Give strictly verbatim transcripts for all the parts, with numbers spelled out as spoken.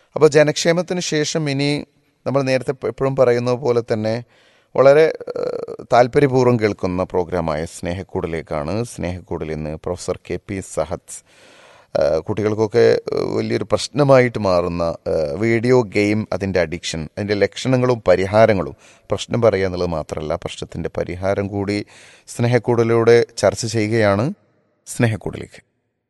അപ്പോൾ ജനക്ഷേമത്തിന് ശേഷം ഇനി നമ്മൾ നേരത്തെ എപ്പോഴും പറയുന്നത് പോലെ തന്നെ വളരെ താല്പര്യപൂർവ്വം കേൾക്കുന്ന പ്രോഗ്രാമായ സ്നേഹക്കൂടിലേക്കാണ്. സ്നേഹക്കൂടിൽ ഇന്ന് പ്രൊഫസർ കെ പി സഹദ് കുട്ടികൾക്കൊക്കെ വലിയൊരു പ്രശ്നമായിട്ട് മാറുന്ന വീഡിയോ ഗെയിം, അതിൻ്റെ അഡിക്ഷൻ, അതിൻ്റെ ലക്ഷണങ്ങളും പരിഹാരങ്ങളും, പ്രശ്നം പറയുക എന്നുള്ളത് മാത്രമല്ല പ്രശ്നത്തിൻ്റെ പരിഹാരം കൂടി സ്നേഹക്കൂടിലൂടെ ചർച്ച ചെയ്യുകയാണ്. സ്നേഹക്കൂടിലേക്ക്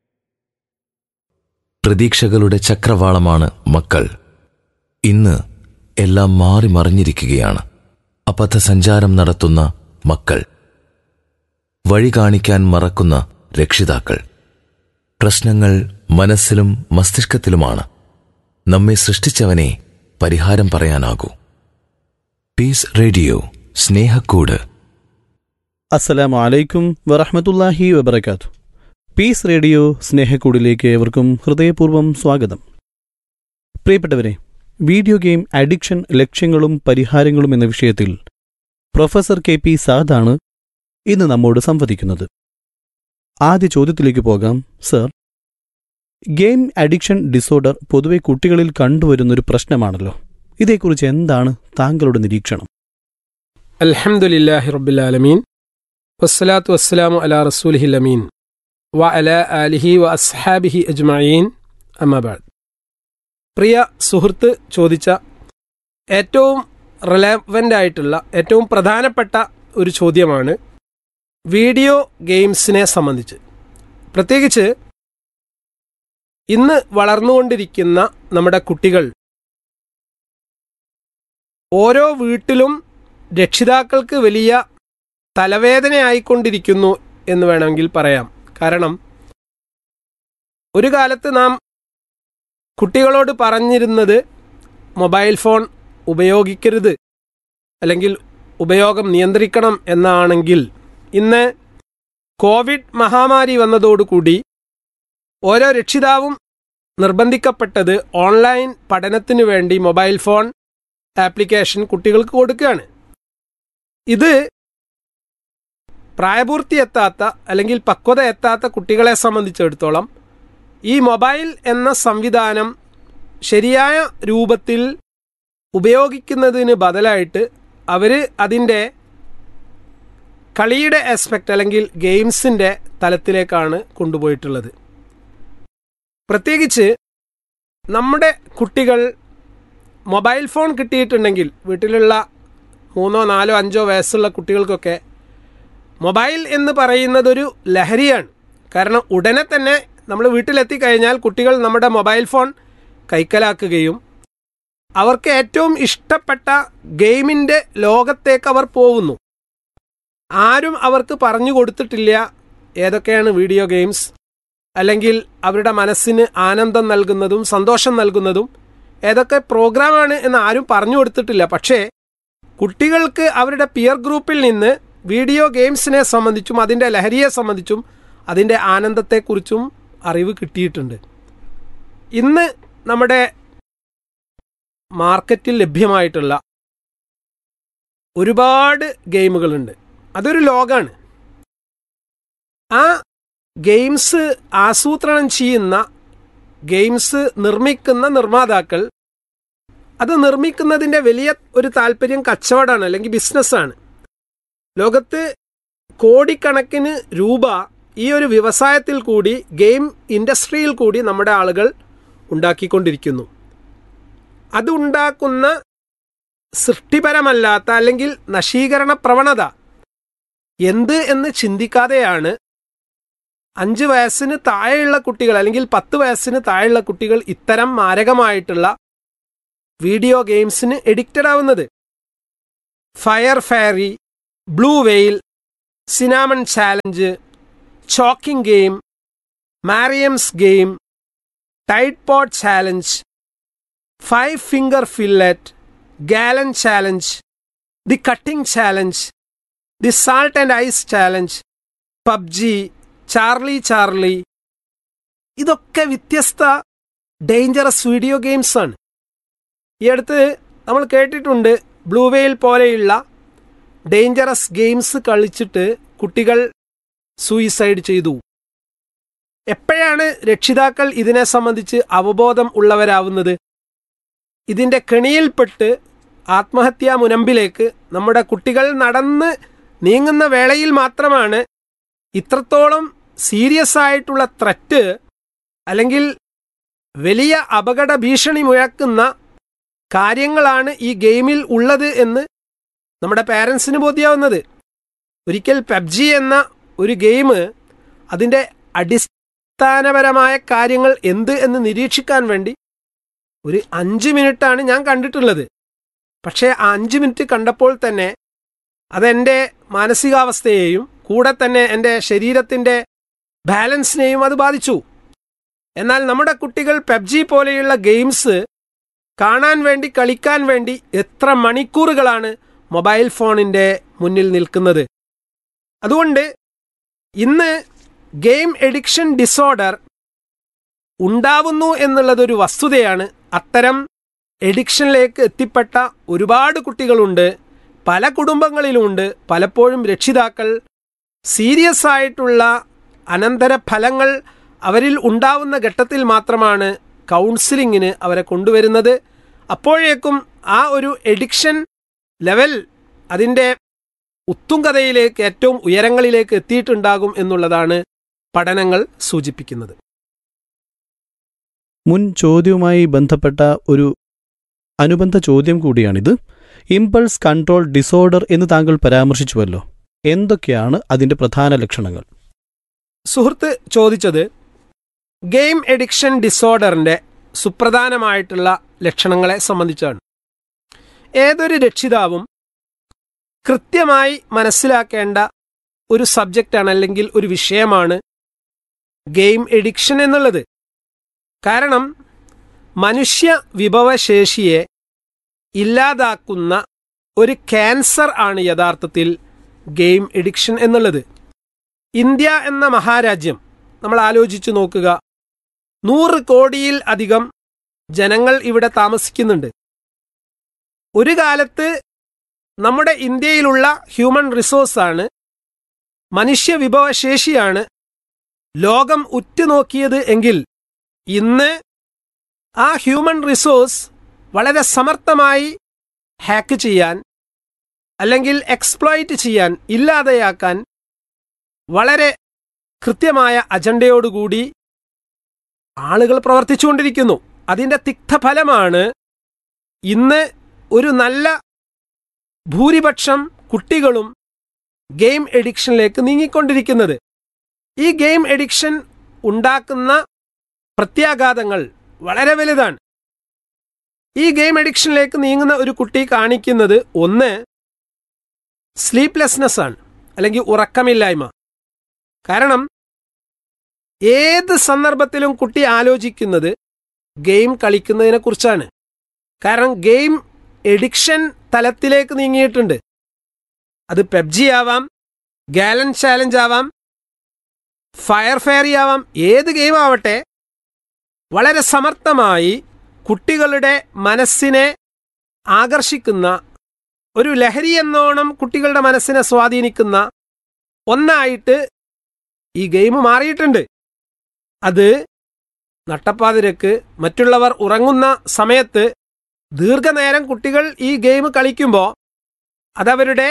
പ്രതീക്ഷകളുടെ ചക്രവാളമാണ് മക്കൾ. ഇന്ന് എല്ലാം മാറി മറിഞ്ഞിരിക്കുകയാണ്. അബദ്ധസഞ്ചാരം നടത്തുന്ന മക്കൾ, വഴി കാണിക്കാൻ മറക്കുന്ന രക്ഷിതാക്കൾ. പ്രശ്നങ്ങൾ മനസ്സിലും മസ്തിഷ്കത്തിലുമാണ്. നമ്മെ സൃഷ്ടിച്ചവനെ പരിഹാരം പറയാനാകൂ. Piece radio Snehakkoodu. അസ്സലാമു അലൈക്കും വറഹ്മത്തുള്ളാഹി വബറകാതുഹു. പീസ് റേഡിയോ സ്നേഹക്കൂടിലേക്ക് ഏവർക്കും ഹൃദയപൂർവ്വം സ്വാഗതം. പ്രിയപ്പെട്ടവരെ, വീഡിയോ ഗെയിം അഡിക്ഷൻ ലക്ഷ്യങ്ങളും പരിഹാരങ്ങളും എന്ന വിഷയത്തിൽ പ്രൊഫസർ കെ പി സാദാണ് ഇന്ന് നമ്മോട് സംവദിക്കുന്നത്. ആദ്യ ചോദ്യത്തിലേക്ക് പോകാം. സർ, ഗെയിം അഡിക്ഷൻ ഡിസോർഡർ പൊതുവെ കുട്ടികളിൽ കണ്ടുവരുന്നൊരു പ്രശ്നമാണല്ലോ. ഇതേക്കുറിച്ച് എന്താണ് താങ്കളുടെ നിരീക്ഷണം? അൽഹംദുലില്ലാഹി റബ്ബിൽ ആലമീൻ വസ്സലാത്തു വസ്സലാമു അലാ റസൂലിഹിൽ അമീൻ വ അലാ ആലിഹി വ അസ്ഹാബിഹി അജ്മഈൻ. അമ്മാ ബഅദ്. പ്രിയ സുഹൃത്ത് ചോദിച്ച ഏറ്റവും റിലവൻ്റ് ആയിട്ടുള്ള ഏറ്റവും പ്രധാനപ്പെട്ട ഒരു ചോദ്യമാണ് വീഡിയോ ഗെയിംസിനെ സംബന്ധിച്ച്. പ്രത്യേകിച്ച് ഇന്ന് വളർന്നുകൊണ്ടിരിക്കുന്ന നമ്മുടെ കുട്ടികൾ ഓരോ വീട്ടിലും രക്ഷിതാക്കൾക്ക് വലിയ തലവേദനയായിക്കൊണ്ടിരിക്കുന്നു എന്ന് വേണമെങ്കിൽ പറയാം. കാരണം ഒരു കാലത്ത് നാം കുട്ടികളോട് പറഞ്ഞിരുന്നത് മൊബൈൽ ഫോൺ ഉപയോഗിക്കരുത് അല്ലെങ്കിൽ ഉപയോഗം നിയന്ത്രിക്കണം എന്നാണെങ്കിൽ, ഇന്ന് കോവിഡ് മഹാമാരി വന്നതോടുകൂടി ഓരോ രക്ഷിതാവും നിർബന്ധിക്കപ്പെട്ടത് ഓൺലൈൻ പഠനത്തിനു വേണ്ടി മൊബൈൽ ഫോൺ ആപ്ലിക്കേഷൻ കുട്ടികൾക്ക് കൊടുക്കുകയാണ്. ഇത് പ്രായപൂർത്തിയെത്താത്ത അല്ലെങ്കിൽ പക്വത എത്താത്ത കുട്ടികളെ സംബന്ധിച്ചിടത്തോളം ഈ മൊബൈൽ എന്ന സംവിധാനം ശരിയായ രൂപത്തിൽ ഉപയോഗിക്കുന്നതിന് ബദലായിട്ട് അവർ അതിൻ്റെ കളിയുടെ ആസ്പെക്റ്റ് അല്ലെങ്കിൽ ഗെയിംസിൻ്റെ തലത്തിലേക്കാണ് കൊണ്ടുപോയിട്ടുള്ളത്. പ്രത്യേകിച്ച് നമ്മുടെ കുട്ടികൾ മൊബൈൽ ഫോൺ കിട്ടിയിട്ടുണ്ടെങ്കിൽ, വീട്ടിലുള്ള മൂന്നോ നാലോ അഞ്ചോ വയസ്സുള്ള കുട്ടികൾക്കൊക്കെ മൊബൈൽ എന്ന് പറയുന്നതൊരു ലഹരിയാണ്. കാരണം ഉടനെ തന്നെ നമ്മൾ വീട്ടിലെത്തിക്കഴിഞ്ഞാൽ കുട്ടികൾ നമ്മുടെ മൊബൈൽ ഫോൺ കൈക്കലാക്കുകയും അവർക്ക് ഏറ്റവും ഇഷ്ടപ്പെട്ട ഗെയിമിൻ്റെ ലോകത്തേക്ക് അവർ പോകുന്നു. ആരും അവർക്ക് പറഞ്ഞു കൊടുത്തിട്ടില്ല ഏതൊക്കെയാണ് വീഡിയോ ഗെയിംസ്, അല്ലെങ്കിൽ അവരുടെ മനസ്സിന് ആനന്ദം നൽകുന്നതും സന്തോഷം നൽകുന്നതും ഏതൊക്കെ പ്രോഗ്രാമാണ് എന്ന് ആരും പറഞ്ഞു കൊടുത്തിട്ടില്ല. പക്ഷേ കുട്ടികൾക്ക് അവരുടെ പിയർ ഗ്രൂപ്പിൽ നിന്ന് വീഡിയോ ഗെയിംസിനെ സംബന്ധിച്ചും അതിൻ്റെ ലഹരിയെ സംബന്ധിച്ചും അതിൻ്റെ ആനന്ദത്തെക്കുറിച്ചും അറിവ് കിട്ടിയിട്ടുണ്ട്. ഇന്ന് നമ്മുടെ മാർക്കറ്റിൽ ലഭ്യമായിട്ടുള്ള ഒരുപാട് ഗെയിമുകളുണ്ട്. അതൊരു ലോകമാണ്. ആ ഗെയിംസ് ആസൂത്രണം ചെയ്യുന്ന, ഗെയിംസ് നിർമ്മിക്കുന്ന നിർമ്മാതാക്കൾ അത് നിർമ്മിക്കുന്നതിൻ്റെ വലിയ ഒരു താല്പര്യം കച്ചവടമാണ് അല്ലെങ്കിൽ ബിസിനസ്സാണ്. ലോകത്ത് കോടിക്കണക്കിന് രൂപ ഈ ഒരു വ്യവസായത്തിൽ കൂടി, ഗെയിം ഇൻഡസ്ട്രിയിൽ കൂടി നമ്മുടെ ആളുകൾ ഉണ്ടാക്കിക്കൊണ്ടിരിക്കുന്നു. അതുണ്ടാക്കുന്ന സൃഷ്ടിപരമല്ലാത്ത അല്ലെങ്കിൽ നശീകരണ പ്രവണത എന്ത് എന്ന് ചിന്തിക്കാതെയാണ് അഞ്ച് വയസ്സിന് താഴെയുള്ള കുട്ടികൾ അല്ലെങ്കിൽ പത്ത് വയസ്സിന് താഴെയുള്ള കുട്ടികൾ ഇത്തരം മാരകമായിട്ടുള്ള വീഡിയോ ഗെയിംസിന് എഡിക്റ്റഡ് ആവുന്നത്. Fire fairy, blue whale, സിനാമൺ challenge, choking game, മാരിയംസ് game, Tide pot challenge, five finger fillet, gallon challenge, the cutting challenge, the salt and ice challenge, PUBG, Charlie Charlie, ഇതൊക്കെ വ്യത്യസ്ത ഡേഞ്ചറസ് വീഡിയോ ഗെയിംസാണ്. ഈ അടുത്ത് നമ്മൾ കേട്ടിട്ടുണ്ട് blue whale പോലെയുള്ള dangerous games കളിച്ചിട്ട് കുട്ടികൾ suicide ചെയ്തു. എപ്പോഴാണ് രക്ഷിതാക്കൾ ഇതിനെ സംബന്ധിച്ച് അവബോധം ഉള്ളവരാവുന്നത്? ഇതിൻ്റെ കെണിയിൽപ്പെട്ട് ആത്മഹത്യാ മുനമ്പിലേക്ക് നമ്മുടെ കുട്ടികൾ നടന്ന് നീങ്ങുന്ന വേളയിൽ മാത്രമാണ് ഇത്രത്തോളം സീരിയസ് ആയിട്ടുള്ള ത്രെറ്റ് അല്ലെങ്കിൽ വലിയ അപകട ഭീഷണി മുഴക്കുന്ന കാര്യങ്ങളാണ് ഈ ഗെയിമിൽ ഉള്ളത് എന്ന് നമ്മുടെ പാരൻസിന് ബോധ്യാവുന്നത്. ഒരിക്കൽ പബ്ജി എന്ന ഒരു ഗെയിം അതിൻ്റെ അടിസ്ഥാനപരമായ കാര്യങ്ങൾ എന്ത് എന്ന് നിരീക്ഷിക്കാൻ വേണ്ടി ഒരു അഞ്ച് മിനിറ്റാണ് ഞാൻ കണ്ടിട്ടുള്ളത്. പക്ഷേ ആ അഞ്ച് മിനിറ്റ് കണ്ടപ്പോൾ തന്നെ അതെൻ്റെ മാനസികാവസ്ഥയെയും കൂടെ തന്നെ എൻ്റെ ശരീരത്തിൻ്റെ ബാലൻസിനെയും അത് ബാധിച്ചു. എന്നാൽ നമ്മുടെ കുട്ടികൾ പബ്ജി പോലെയുള്ള ഗെയിംസ് കാണാൻ വേണ്ടി കളിക്കാൻ വേണ്ടി എത്ര മണിക്കൂറുകളാണ് മൊബൈൽ ഫോണിൻ്റെ മുന്നിൽ നിൽക്കുന്നത്. അതുകൊണ്ട് ഇന്ന് ഗെയിം എഡിക്ഷൻ ഡിസോർഡർ ഉണ്ടാവുന്നു എന്നുള്ളതൊരു വസ്തുതയാണ്. അത്തരം എഡിക്ഷനിലേക്ക് എത്തിപ്പെട്ട ഒരുപാട് കുട്ടികളുണ്ട്, പല കുടുംബങ്ങളിലുമുണ്ട്. പലപ്പോഴും രക്ഷിതാക്കൾ സീരിയസ് ആയിട്ടുള്ള അനന്തരഫലങ്ങൾ അവരിൽ ഉണ്ടാവുന്ന ഘട്ടത്തിൽ മാത്രമാണ് കൗൺസിലിങ്ങിന് അവരെ കൊണ്ടുവരുന്നത്. അപ്പോഴേക്കും ആ ഒരു എഡിക്ഷൻ ലെവൽ അതിൻ്റെ ഉത്തുംഗതയിലേക്ക് ഏറ്റവും ഉയരങ്ങളിലേക്ക് എത്തിയിട്ടുണ്ടാകും എന്നുള്ളതാണ് പഠനങ്ങൾ സൂചിപ്പിക്കുന്നത്. മുൻ ചോദ്യവുമായി ബന്ധപ്പെട്ട ഒരു അനുബന്ധ ചോദ്യം കൂടിയാണിത്. ഇമ്പൾസ് കൺട്രോൾ ഡിസോർഡർ എന്ന് താങ്കൾ പരാമർശിച്ചുവല്ലോ, എന്തൊക്കെയാണ് അതിൻ്റെ പ്രധാന ലക്ഷണങ്ങൾ? സുഹൃത്ത് ചോദിച്ചത് ഗെയിം എഡിക്ഷൻ ഡിസോർഡറിൻ്റെ സുപ്രധാനമായിട്ടുള്ള ലക്ഷണങ്ങളെ സംബന്ധിച്ചാണ്. ഏതൊരു രക്ഷിതാവും കൃത്യമായി മനസ്സിലാക്കേണ്ട ഒരു സബ്ജക്റ്റാണ് അല്ലെങ്കിൽ ഒരു വിഷയമാണ് ഗെയിം എഡിക്ഷൻ എന്നുള്ളത്. കാരണം മനുഷ്യ വിഭവശേഷിയെ ഇല്ലാതാക്കുന്ന ഒരു ക്യാൻസർ ആണ് യഥാർത്ഥത്തിൽ ഗെയിം എഡിക്ഷൻ എന്നുള്ളത്. ഇന്ത്യ എന്ന മഹാരാജ്യം നമ്മൾ ആലോചിച്ചു നോക്കുക. നൂറ് കോടിയിൽ അധികം ജനങ്ങൾ ഇവിടെ താമസിക്കുന്നുണ്ട്. ഒരു കാലത്ത് നമ്മുടെ ഇന്ത്യയിലുള്ള ഹ്യൂമൻ റിസോഴ്സാണ്, മനുഷ്യ വിഭവശേഷിയാണ് ലോകം ഉറ്റുനോക്കിയത് എങ്കിൽ ഇന്ന് ആ ഹ്യൂമൻ റിസോഴ്സ് വളരെ സമർത്ഥമായി ഹാക്ക് ചെയ്യാൻ അല്ലെങ്കിൽ എക്സ്പ്ലോയിറ്റ് ചെയ്യാൻ, ഇല്ലാതെയാക്കാൻ വളരെ കൃത്യമായ അജണ്ടയോടുകൂടി ആളുകൾ പ്രവർത്തിച്ചുകൊണ്ടിരിക്കുന്നു. അതിൻ്റെ തിക്തഫലമാണ് ഇന്ന് ഒരു നല്ല ഭൂരിപക്ഷം കുട്ടികളും ഗെയിം എഡിക്ഷനിലേക്ക് നീങ്ങിക്കൊണ്ടിരിക്കുന്നത്. ഈ ഗെയിം എഡിക്ഷൻ ഉണ്ടാക്കുന്ന പ്രത്യാഘാതങ്ങൾ വളരെ വലുതാണ്. ഈ ഗെയിം എഡിക്ഷനിലേക്ക് നീങ്ങുന്ന ഒരു കുട്ടി കാണിക്കുന്നത് ഒന്ന് സ്ലീപ്ലെസ്നെസ് ആണ്, അല്ലെങ്കിൽ ഉറക്കമില്ലായ്മ. കാരണം ഏത് സന്ദർഭത്തിലും കുട്ടി ആലോചിക്കുന്നത് ഗെയിം കളിക്കുന്നതിനെ കുറിച്ചാണ്. കാരണം ഗെയിം എഡിക്ഷൻ തലത്തിലേക്ക് നീങ്ങിയിട്ടുണ്ട്. അത് പബ്ജി ആവാം, ഗാലൻ ചാലഞ്ച് ആവാം, ഫയർ ഫെയറി ആവാം, ഏത് ഗെയിം ആവട്ടെ, വളരെ സമർത്ഥമായി കുട്ടികളുടെ മനസ്സിനെ ആകർഷിക്കുന്ന, ഒരു ലഹരി എന്നോണം കുട്ടികളുടെ മനസ്സിനെ സ്വാധീനിക്കുന്ന ഒന്നായിട്ട് ഈ ഗെയിം മാറിയിട്ടുണ്ട്. അത് നട്ടപ്പാതിരക്ക് മറ്റുള്ളവർ ഉറങ്ങുന്ന സമയത്ത് ദീർഘനേരം കുട്ടികൾ ഈ ഗെയിം കളിക്കുമ്പോൾ അതവരുടെ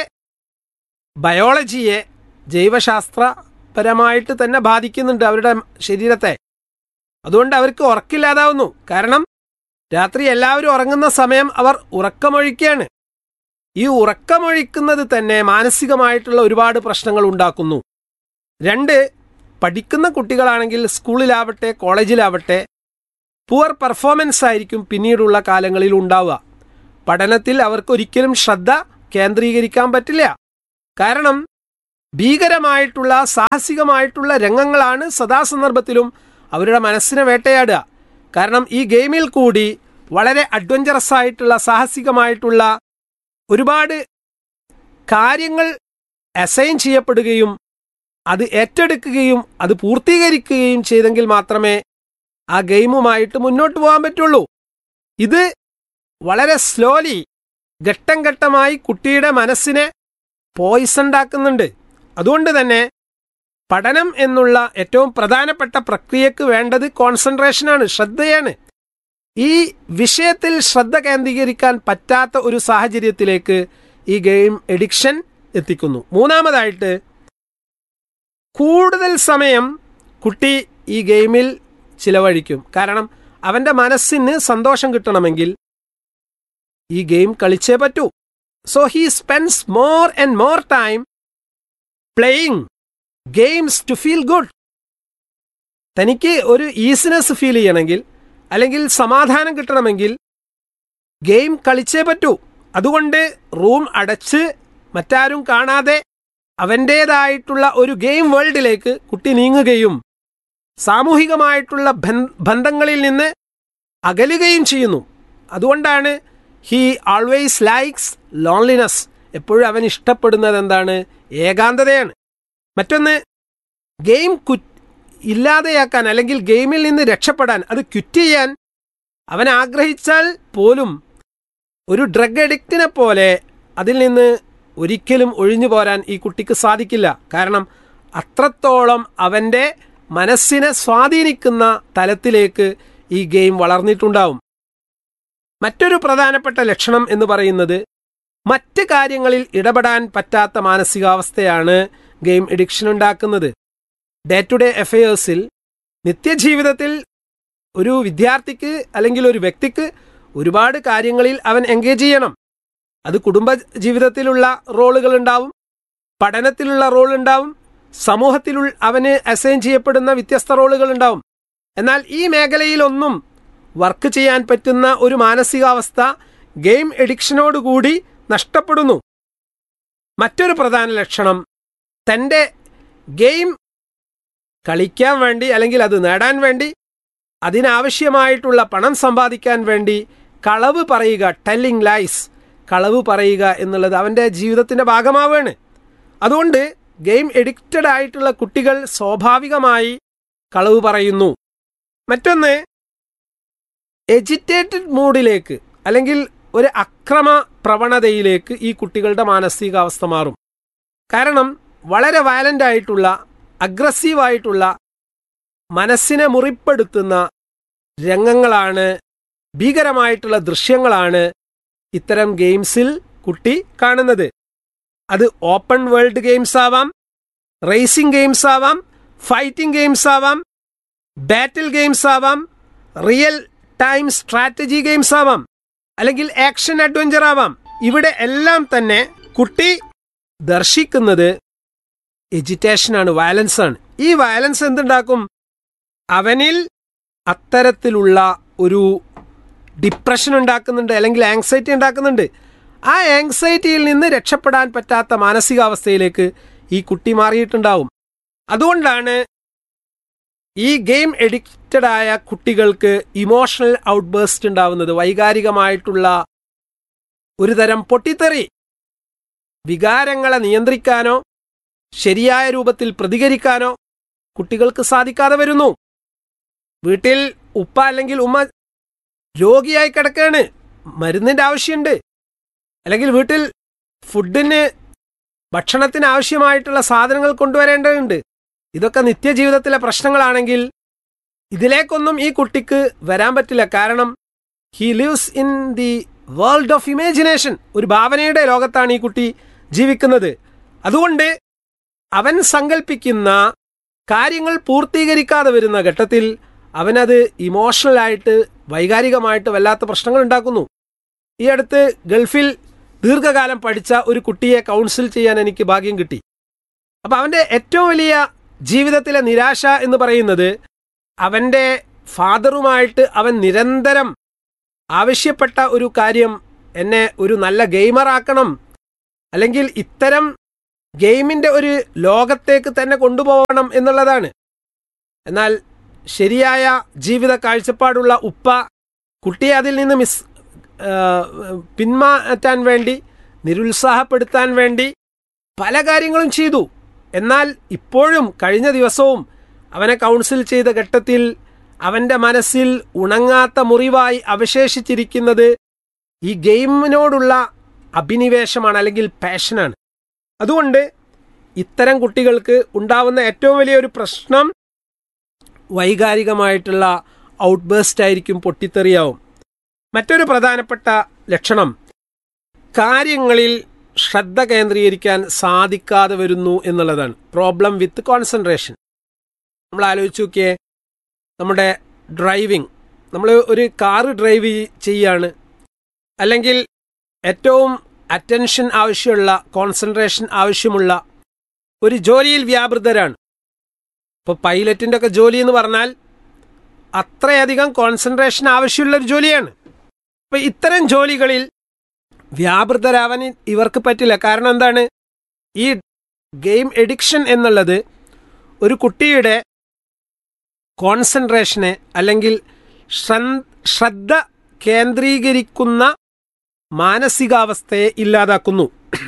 ബയോളജിയെ ജൈവശാസ്ത്രപരമായിട്ട് തന്നെ ബാധിക്കുന്നുണ്ട്, അവരുടെ ശരീരത്തെ. അതുകൊണ്ട് അവർക്ക് ഉറക്കില്ലാതാവുന്നു. കാരണം രാത്രി എല്ലാവരും ഉറങ്ങുന്ന സമയം അവർ ഉറക്കമൊഴിക്കുകയാണ്. ഈ ഉറക്കമൊഴിക്കുന്നത് തന്നെ മാനസികമായിട്ടുള്ള ഒരുപാട് പ്രശ്നങ്ങൾ ഉണ്ടാക്കുന്നു. രണ്ട്, പഠിക്കുന്ന കുട്ടികളാണെങ്കിൽ സ്കൂളിലാവട്ടെ കോളേജിലാവട്ടെ പുവർ പെർഫോമൻസ് ആയിരിക്കും പിന്നീടുള്ള കാലങ്ങളിൽ ഉണ്ടാവുക. പഠനത്തിൽ അവർക്കൊരിക്കലും ശ്രദ്ധ കേന്ദ്രീകരിക്കാൻ പറ്റില്ല. കാരണം ഭീകരമായിട്ടുള്ള സാഹസികമായിട്ടുള്ള രംഗങ്ങളാണ് സദാസന്ദർഭത്തിലും അവരുടെ മനസ്സിനെ വേട്ടയാടുക. കാരണം ഈ ഗെയിമിൽ കൂടി വളരെ അഡ്വഞ്ചറസ് ആയിട്ടുള്ള സാഹസികമായിട്ടുള്ള ഒരുപാട് കാര്യങ്ങൾ അസൈൻ ചെയ്യപ്പെടുകയും അത് ഏറ്റെടുക്കുകയും അത് പൂർത്തീകരിക്കുകയും ചെയ്തെങ്കിൽ മാത്രമേ ആ ഗെയിമുമായിട്ട് മുന്നോട്ട് പോകാൻ പറ്റുള്ളൂ. ഇത് വളരെ സ്ലോലി ഘട്ടം ഘട്ടമായി കുട്ടിയുടെ മനസ്സിനെ പോയിസൺ ഉണ്ടാക്കുന്നുണ്ട്. അതുകൊണ്ട് തന്നെ പഠനം എന്നുള്ള ഏറ്റവും പ്രധാനപ്പെട്ട പ്രക്രിയക്ക് വേണ്ടത് കോൺസെൻട്രേഷനാണ്, ശ്രദ്ധയാണ്. ഈ വിഷയത്തിൽ ശ്രദ്ധ കേന്ദ്രീകരിക്കാൻ പറ്റാത്ത ഒരു സാഹചര്യത്തിലേക്ക് ഈ ഗെയിം എഡിക്ഷൻ എത്തിക്കുന്നു. മൂന്നാമതായിട്ട്, കൂടുതൽ സമയം കുട്ടി ഈ ഗെയിമിൽ ചിലവഴിക്കും. കാരണം അവൻ്റെ മനസ്സിന് സന്തോഷം കിട്ടണമെങ്കിൽ ഈ ഗെയിം കളിച്ചേ പറ്റൂ. So he spends more and more time playing games to feel good. തനിക്ക് ഒരു ഈസിനെസ് ഫീൽ ചെയ്യണമെങ്കിൽ അല്ലെങ്കിൽ സമാധാനം കിട്ടണമെങ്കിൽ ഗെയിം കളിച്ചേ പറ്റൂ. അതുകൊണ്ട് റൂം അടച്ച് മറ്റാരും കാണാതെ അവൻ്റേതായിട്ടുള്ള ഒരു ഗെയിം വേൾഡിലേക്ക് കുട്ടി നീങ്ങുകയും സാമൂഹികമായിട്ടുള്ള ബന്ധങ്ങളിൽ നിന്ന് അകലുകയും ചെയ്യുന്നു. അതുകൊണ്ടാണ് ഹീ ആൾവേസ് ലൈക്സ് ലോൺലിനെസ്. എപ്പോഴും അവൻ ഇഷ്ടപ്പെടുന്നത് എന്താണ്? ഏകാന്തതയാണ്. മറ്റൊന്ന്, ഗെയിം കു ഇല്ലാതെയാക്കാൻ അല്ലെങ്കിൽ ഗെയിമിൽ നിന്ന് രക്ഷപ്പെടാൻ, അത് ക്വിറ്റ് ചെയ്യാൻ അവൻ ആഗ്രഹിച്ചാൽ പോലും ഒരു ഡ്രഗ് അഡിക്റ്റിനെ പോലെ അതിൽ നിന്ന് ഒരിക്കലും ഒഴിഞ്ഞു പോരാൻ ഈ കുട്ടിക്ക് സാധിക്കില്ല. കാരണം അത്രത്തോളം അവൻ്റെ മനസ്സിനെ സ്വാധീനിക്കുന്ന തലത്തിലേക്ക് ഈ ഗെയിം വളർന്നിട്ടുണ്ടാവും. മറ്റൊരു പ്രധാനപ്പെട്ട ലക്ഷണം എന്ന് പറയുന്നത് മറ്റ് കാര്യങ്ങളിൽ ഇടപെടാൻ പറ്റാത്ത മാനസികാവസ്ഥയാണ് ഗെയിം എഡിക്ഷൻ ഉണ്ടാക്കുന്നത്. ഡേ ടു ഡേ അഫയേഴ്സിൽ, നിത്യജീവിതത്തിൽ ഒരു വിദ്യാർത്ഥിക്ക് അല്ലെങ്കിൽ ഒരു വ്യക്തിക്ക് ഒരുപാട് കാര്യങ്ങളിൽ അവൻ എൻഗേജ് ചെയ്യണം. അത് കുടുംബ ജീവിതത്തിലുള്ള റോളുകൾ ഉണ്ടാവും, പഠനത്തിലുള്ള റോൾ ഉണ്ടാവും, സമൂഹത്തിൽ അവന് അസൈൻ ചെയ്യപ്പെടുന്ന വ്യത്യസ്ത റോളുകൾ ഉണ്ടാവും. എന്നാൽ ഈ മേഖലയിലൊന്നും വർക്ക് ചെയ്യാൻ പറ്റുന്ന ഒരു മാനസികാവസ്ഥ ഗെയിം എഡിക്ഷനോടുകൂടി നഷ്ടപ്പെടുന്നു. മറ്റൊരു പ്രധാന ലക്ഷണം, തൻ്റെ ഗെയിം കളിക്കാൻ വേണ്ടി അല്ലെങ്കിൽ അത് നേടാൻ വേണ്ടി അതിനാവശ്യമായിട്ടുള്ള പണം സമ്പാദിക്കാൻ വേണ്ടി കളവ് പറയുക, ടെല്ലിംഗ് ലൈസ്, കളവ് പറയുക എന്നുള്ളത് അവൻ്റെ ജീവിതത്തിൻ്റെ ഭാഗമാവുകയാണ്. അതുകൊണ്ട് ഗെയിം എഡിക്റ്റഡ് ആയിട്ടുള്ള കുട്ടികൾ സ്വാഭാവികമായി കളവ് പറയുന്നു. മറ്റൊന്ന്, എജിറ്റേറ്റഡ് മൂഡിലേക്ക് അല്ലെങ്കിൽ ഒരു അക്രമ പ്രവണതയിലേക്ക് ഈ കുട്ടികളുടെ മാനസികാവസ്ഥ മാറും. കാരണം വളരെ വയലൻ്റ് ആയിട്ടുള്ള, അഗ്രസീവായിട്ടുള്ള, മനസ്സിനെ മുറിപ്പെടുത്തുന്ന രംഗങ്ങളാണ്, ഭീകരമായിട്ടുള്ള ദൃശ്യങ്ങളാണ് ഇത്തരം ഗെയിംസിൽ കുട്ടി കാണുന്നത്. അത് ഓപ്പൺ വേൾഡ് ഗെയിംസ് ആവാം, റേസിംഗ് ഗെയിംസ് ആവാം, ഫൈറ്റിംഗ് ഗെയിംസ് ആവാം, ബാറ്റിൽ ഗെയിംസ് ആവാം, റിയൽ ടൈം സ്ട്രാറ്റജി ഗെയിംസ് ആവാം, അല്ലെങ്കിൽ ആക്ഷൻ അഡ്വഞ്ചർ ആവാം. ഇവിടെ എല്ലാം തന്നെ കുട്ടി ദർശിക്കുന്നത് എജിറ്റേഷനാണ്, വയലൻസാണ്. ഈ വയലൻസ് എന്തുണ്ടാക്കും? അവനിൽ അത്തരത്തിലുള്ള ഒരു ഡിപ്രഷൻ ഉണ്ടാക്കുന്നുണ്ട്, അല്ലെങ്കിൽ ആങ്സൈറ്റി ഉണ്ടാക്കുന്നുണ്ട്. ആ ആങ്സൈറ്റിയിൽ നിന്ന് രക്ഷപ്പെടാൻ പറ്റാത്ത മാനസികാവസ്ഥയിലേക്ക് ഈ കുട്ടി മാറിയിട്ടുണ്ടാവും. അതുകൊണ്ടാണ് ഈ ഗെയിം എഡിക്റ്റഡ് ആയ കുട്ടികൾക്ക് ഇമോഷണൽ ഔട്ട്ബേസ്റ്റ് ഉണ്ടാവുന്നത്, വൈകാരികമായിട്ടുള്ള ഒരു തരം പൊട്ടിത്തെറി. വികാരങ്ങളെ നിയന്ത്രിക്കാനോ ശരിയായ രൂപത്തിൽ പ്രതികരിക്കാനോ കുട്ടികൾക്ക് സാധിക്കാതെ വരുന്നു. വീട്ടിൽ ഉപ്പ അല്ലെങ്കിൽ ഉമ്മ രോഗിയായി കിടക്കുകയാണ്, മരുന്നിൻ്റെ ആവശ്യമുണ്ട്, അല്ലെങ്കിൽ വീട്ടിൽ ഫുഡിന് ഭക്ഷണത്തിന് ആവശ്യമായിട്ടുള്ള സാധനങ്ങൾ കൊണ്ടുവരേണ്ടതുണ്ട്. ഇതൊക്കെ നിത്യജീവിതത്തിലെ പ്രശ്നങ്ങളാണെങ്കിൽ ഇതിലേക്കൊന്നും ഈ കുട്ടിക്ക് വരാൻ പറ്റില്ല. കാരണം he lives in the world of imagination, ഒരു ഭാവനയുടെ ലോകത്താണ് ഈ കുട്ടി ജീവിക്കുന്നത്. അതുകൊണ്ട് അവൻ സങ്കല്പിക്കുന്ന കാര്യങ്ങൾ പൂർത്തീകരിക്കാതെ വരുന്ന ഘട്ടത്തിൽ അവനത് ഇമോഷണലായിട്ട്, വൈകാരികമായിട്ട് വല്ലാത്ത പ്രശ്നങ്ങൾ ഉണ്ടാക്കുന്നു. ഈ അടുത്ത് ഗൾഫിൽ ദീർഘകാലം പഠിച്ച ഒരു കുട്ടിയെ കൗൺസിൽ ചെയ്യാൻ എനിക്ക് ഭാഗ്യം കിട്ടി. അപ്പം അവൻ്റെ ഏറ്റവും വലിയ ജീവിതത്തിലെ നിരാശ എന്ന് പറയുന്നത്, അവൻ്റെ ഫാദറുമായിട്ട് അവൻ നിരന്തരം ആവശ്യപ്പെട്ട ഒരു കാര്യം, എന്നെ ഒരു നല്ല ഗെയിമറാക്കണം, അല്ലെങ്കിൽ ഇത്തരം ഗെയിമിൻ്റെ ഒരു ലോകത്തേക്ക് തന്നെ കൊണ്ടുപോകണം എന്നുള്ളതാണ്. എന്നാൽ ശരിയായ ജീവിത കാഴ്ചപ്പാടുള്ള ഉപ്പ കുട്ടിയെ അതിൽ നിന്ന് മിസ് പിന്മാറ്റാൻ വേണ്ടി, നിരുത്സാഹപ്പെടുത്താൻ വേണ്ടി പല കാര്യങ്ങളും ചെയ്തു. എന്നാൽ ഇപ്പോഴും കഴിഞ്ഞ ദിവസവും അവനെ കൗൺസിൽ ചെയ്ത ഘട്ടത്തിൽ അവൻ്റെ മനസ്സിൽ ഉണങ്ങാത്ത മുറിവായി അവശേഷിച്ചിരിക്കുന്നത് ഈ ഗെയിമിനോടുള്ള അഭിനിവേശമാണ്, അല്ലെങ്കിൽ പാഷനാണ്. അതുകൊണ്ട് ഇത്തരം കുട്ടികൾക്ക് ഉണ്ടാവുന്ന ഏറ്റവും വലിയൊരു പ്രശ്നം വൈകാരികമായിട്ടുള്ള ഔട്ട്ബേസ്റ്റ് ആയിരിക്കും, പൊട്ടിത്തെറിയാവും. മറ്റൊരു പ്രധാനപ്പെട്ട ലക്ഷണം കാര്യങ്ങളിൽ ശ്രദ്ധ കേന്ദ്രീകരിക്കാൻ സാധിക്കാതെ വരുന്നു എന്നുള്ളതാണ്. Problem with concentration. നമ്മൾ ആലോചിച്ച് നോക്കിയേ, നമ്മുടെ ഡ്രൈവിംഗ്, നമ്മൾ ഒരു കാറ് ഡ്രൈവ് ചെയ്യാണ്, അല്ലെങ്കിൽ ഏറ്റവും അറ്റൻഷൻ ആവശ്യമുള്ള, കോൺസെൻട്രേഷൻ ആവശ്യമുള്ള ഒരു ജോലിയിൽ വ്യാപൃതരാണ്. ഇപ്പോൾ പൈലറ്റിൻ്റെ ഒക്കെ ജോലി എന്ന് പറഞ്ഞാൽ അത്രയധികം കോൺസെൻട്രേഷൻ ആവശ്യമുള്ള ഒരു ജോലിയാണ്. അപ്പോൾ ഇത്തരം ജോലികളിൽ വ്യാപൃതരാവാൻ ഇവർക്ക് പറ്റില്ല. കാരണം എന്താണ്? ഈ ഗെയിം എഡിക്ഷൻ എന്നുള്ളത് ഒരു കുട്ടിയുടെ കോൺസെൻട്രേഷനെ അല്ലെങ്കിൽ ശ്രദ്ധ കേന്ദ്രീകരിക്കുന്ന മാനസികാവസ്ഥയെ ഇല്ലാതാക്കുന്നു.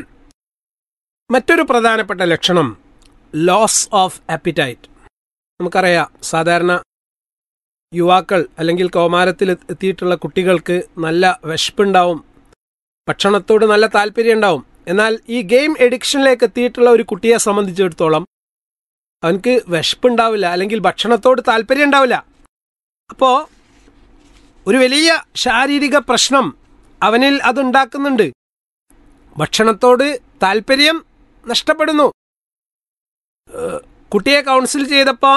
മറ്റൊരു പ്രധാനപ്പെട്ട ലക്ഷണം ലോസ് ഓഫ് ആപ്പിറ്റൈറ്റ്. നമുക്കറിയാം, സാധാരണ യുവാക്കൾ അല്ലെങ്കിൽ കൗമാരത്തിൽ എത്തിയിട്ടുള്ള കുട്ടികൾക്ക് നല്ല വിശപ്പുണ്ടാവും, ഭക്ഷണത്തോട് നല്ല താല്പര്യം ഉണ്ടാവും. എന്നാൽ ഈ ഗെയിം എഡിക്ഷനിലേക്ക് എത്തിയിട്ടുള്ള ഒരു കുട്ടിയെ സംബന്ധിച്ചിടത്തോളം അവനക്ക് വിശപ്പുണ്ടാവില്ല, അല്ലെങ്കിൽ ഭക്ഷണത്തോട് താല്പര്യം ഉണ്ടാവില്ല. അപ്പോൾ ഒരു വലിയ ശാരീരിക പ്രശ്നം അവനിൽ അതുണ്ടാക്കുന്നുണ്ട്. ഭക്ഷണത്തോട് താല്പര്യം നഷ്ടപ്പെടുന്നു. കുട്ടിയെ കൗൺസിൽ ചെയ്തപ്പോൾ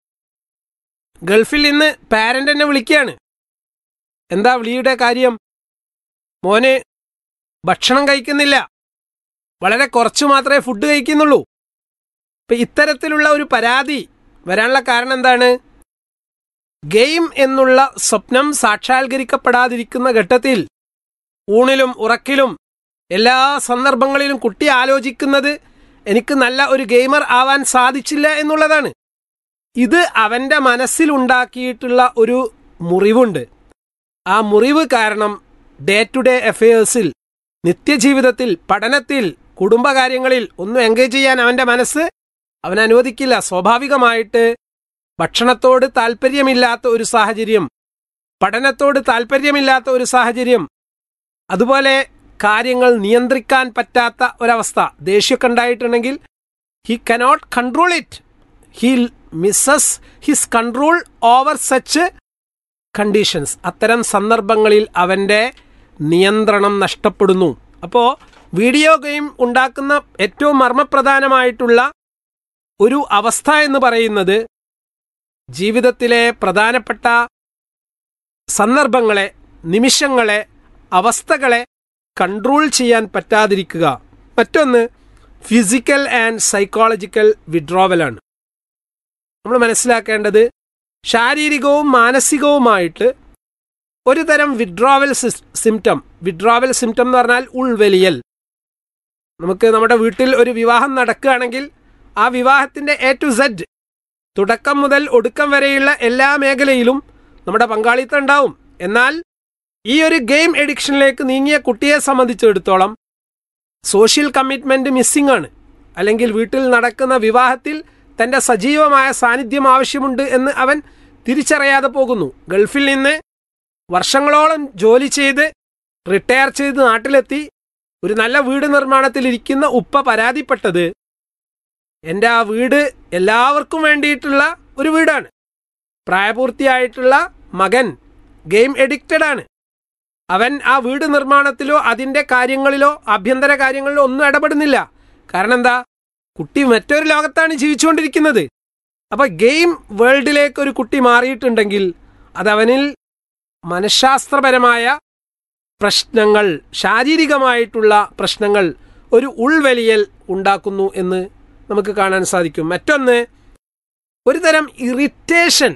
ഗൾഫിൽ നിന്ന് പാരന്റ് എന്നെ വിളിക്കുകയാണ്. എന്താ വിളിയുടെ കാര്യം? മോന് ഭക്ഷണം കഴിക്കുന്നില്ല, വളരെ കുറച്ച് മാത്രമേ ഫുഡ് കഴിക്കുന്നുള്ളൂ. ഇപ്പം ഇത്തരത്തിലുള്ള ഒരു പരാതി വരാനുള്ള കാരണം എന്താണ്? ഗെയിം എന്നുള്ള സ്വപ്നം സാക്ഷാത്കരിക്കപ്പെടാതിരിക്കുന്ന ഘട്ടത്തിൽ ഊണിലും ഉറക്കിലും എല്ലാ സന്ദർഭങ്ങളിലും കുട്ടി ആലോചിക്കുന്നത് എനിക്ക് നല്ല ഒരു ഗെയിമർ ആവാൻ സാധിച്ചില്ല എന്നുള്ളതാണ്. ഇത് അവൻ്റെ മനസ്സിലുണ്ടാക്കിയിട്ടുള്ള ഒരു മുറിവുണ്ട്. ആ മുറിവ് കാരണം ഡേ ടു ഡേ അഫയേഴ്സിൽ, നിത്യജീവിതത്തിൽ, പഠനത്തിൽ, കുടുംബകാര്യങ്ങളിൽ ഒന്നും എൻഗേജ് ചെയ്യാൻ അവൻ്റെ മനസ്സ് അവൻ അനുവദിക്കില്ല. സ്വാഭാവികമായിട്ട് ഭക്ഷണത്തോട് താല്പര്യമില്ലാത്ത ഒരു സാഹചര്യം, പഠനത്തോട് താല്പര്യമില്ലാത്ത ഒരു സാഹചര്യം, അതുപോലെ കാര്യങ്ങൾ നിയന്ത്രിക്കാൻ പറ്റാത്ത ഒരവസ്ഥ, ദേഷ്യമൊക്കെ ഉണ്ടായിട്ടുണ്ടെങ്കിൽ he cannot control it, he Mrs his control over such conditions. അത്തരം സന്ദർഭങ്ങളിൽ അവൻ്റെ നിയന്ത്രണം നഷ്ടപ്പെടുന്നു. അപ്പോൾ വീഡിയോ ഗെയിം ഉണ്ടാക്കുന്ന ഏറ്റവും മർമ്മപ്രധാനമായിട്ടുള്ള ഒരു അവസ്ഥ എന്ന് പറയുന്നത് ജീവിതത്തിലെ പ്രധാനപ്പെട്ട സന്ദർഭങ്ങളെ, നിമിഷങ്ങളെ, അവസ്ഥകളെ കൺട്രോൾ ചെയ്യാൻ പറ്റാതിരിക്കുക. മറ്റൊന്ന് ഫിസിക്കൽ ആൻഡ് സൈക്കോളജിക്കൽ വിഡ്രോവലാണ്. നമ്മൾ മനസ്സിലാക്കേണ്ടത് ശാരീരികവും മാനസികവുമായിട്ട് ഒരു തരം വിഡ്രോവൽ സിംറ്റം. വിഡ്രോവൽ സിംറ്റം എന്ന് പറഞ്ഞാൽ ഉൾവലിയൽ. നമുക്ക് നമ്മുടെ വീട്ടിൽ ഒരു വിവാഹം നടക്കുകയാണെങ്കിൽ ആ വിവാഹത്തിൻ്റെ എ ടു സെഡ്, തുടക്കം മുതൽ ഒടുക്കം വരെയുള്ള എല്ലാ മേഖലയിലും നമ്മുടെ പങ്കാളിത്തം ഉണ്ടാവും. എന്നാൽ ഈ ഒരു ഗെയിം എഡിക്ഷനിലേക്ക് നീങ്ങിയ കുട്ടിയെ സംബന്ധിച്ചിടത്തോളം സോഷ്യൽ കമ്മിറ്റ്മെൻറ്റ് മിസ്സിംഗ് ആണ്. അല്ലെങ്കിൽ വീട്ടിൽ നടക്കുന്ന വിവാഹത്തിൽ തൻ്റെ സജീവമായ സാന്നിധ്യം ആവശ്യമുണ്ട് എന്ന് അവൻ തിരിച്ചറിയാതെ പോകുന്നു. ഗൾഫിൽ നിന്ന് വർഷങ്ങളോളം ജോലി ചെയ്ത് റിട്ടയർ ചെയ്ത് നാട്ടിലെത്തി ഒരു നല്ല വീട് നിർമ്മാണത്തിലിരിക്കുന്ന ഉപ്പ പരാതിപ്പെട്ടത്, എൻ്റെ ആ വീട് എല്ലാവർക്കും വേണ്ടിയിട്ടുള്ള ഒരു വീടാണ്, പ്രായപൂർത്തിയായിട്ടുള്ള മകൻ ഗെയിം എഡിക്റ്റഡ് ആണ്, അവൻ ആ വീട് നിർമ്മാണത്തിലോ അതിൻ്റെ കാര്യങ്ങളിലോ ആഭ്യന്തര കാര്യങ്ങളിലോ ഒന്നും ഇടപെടുന്നില്ല. കാരണം എന്താ? കുട്ടി മറ്റൊരു ലോകത്താണ് ജീവിച്ചുകൊണ്ടിരിക്കുന്നത്. അപ്പോൾ ഗെയിം വേൾഡിലേക്ക് ഒരു കുട്ടി മാറിയിട്ടുണ്ടെങ്കിൽ അതവനിൽ മനഃശാസ്ത്രപരമായ പ്രശ്നങ്ങൾ, ശാരീരികമായിട്ടുള്ള പ്രശ്നങ്ങൾ, ഒരു ഉൾവലിയൽ ഉണ്ടാക്കുന്നു എന്ന് നമുക്ക് കാണാൻ സാധിക്കും. മറ്റൊന്ന് ഒരു തരം ഇറിറ്റേഷൻ,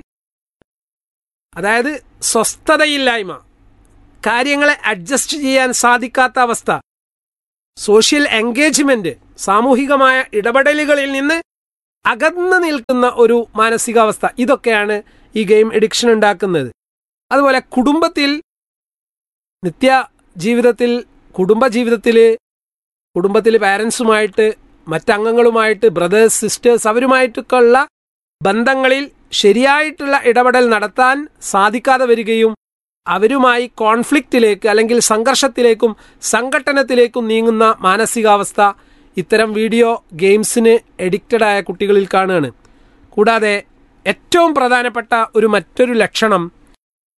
അതായത് സ്വസ്ഥതയില്ലായ്മ, കാര്യങ്ങളെ അഡ്ജസ്റ്റ് ചെയ്യാൻ സാധിക്കാത്ത അവസ്ഥ, സോഷ്യൽ എൻഗേജ്മെന്റ്, സാമൂഹികമായ ഇടപെടലുകളിൽ നിന്ന് അകന്നു നിൽക്കുന്ന ഒരു മാനസികാവസ്ഥ. ഇതൊക്കെയാണ് ഈ ഗെയിം എഡിക്ഷൻ ഉണ്ടാക്കുന്നത്. അതുപോലെ കുടുംബത്തിൽ, നിത്യ ജീവിതത്തിൽ, കുടുംബജീവിതത്തിൽ, കുടുംബത്തിൽ പാരൻസുമായിട്ട്, മറ്റംഗങ്ങളുമായിട്ട്, ബ്രദേഴ്സ് സിസ്റ്റേഴ്സ്, അവരുമായിട്ടൊക്കെ ഉള്ള ബന്ധങ്ങളിൽ ശരിയായിട്ടുള്ള ഇടപെടൽ നടത്താൻ സാധിക്കാതെ വരികയും അവരുമായി കോൺഫ്ലിക്റ്റിലേക്ക് അല്ലെങ്കിൽ സംഘർഷത്തിലേക്കും സംഘട്ടനത്തിലേക്കും നീങ്ങുന്ന മാനസികാവസ്ഥ ഇത്തരം വീഡിയോ ഗെയിംസിന് എഡിക്റ്റഡായ കുട്ടികളിൽ കാണുകയാണ്. കൂടാതെ ഏറ്റവും പ്രധാനപ്പെട്ട ഒരു മറ്റൊരു ലക്ഷണം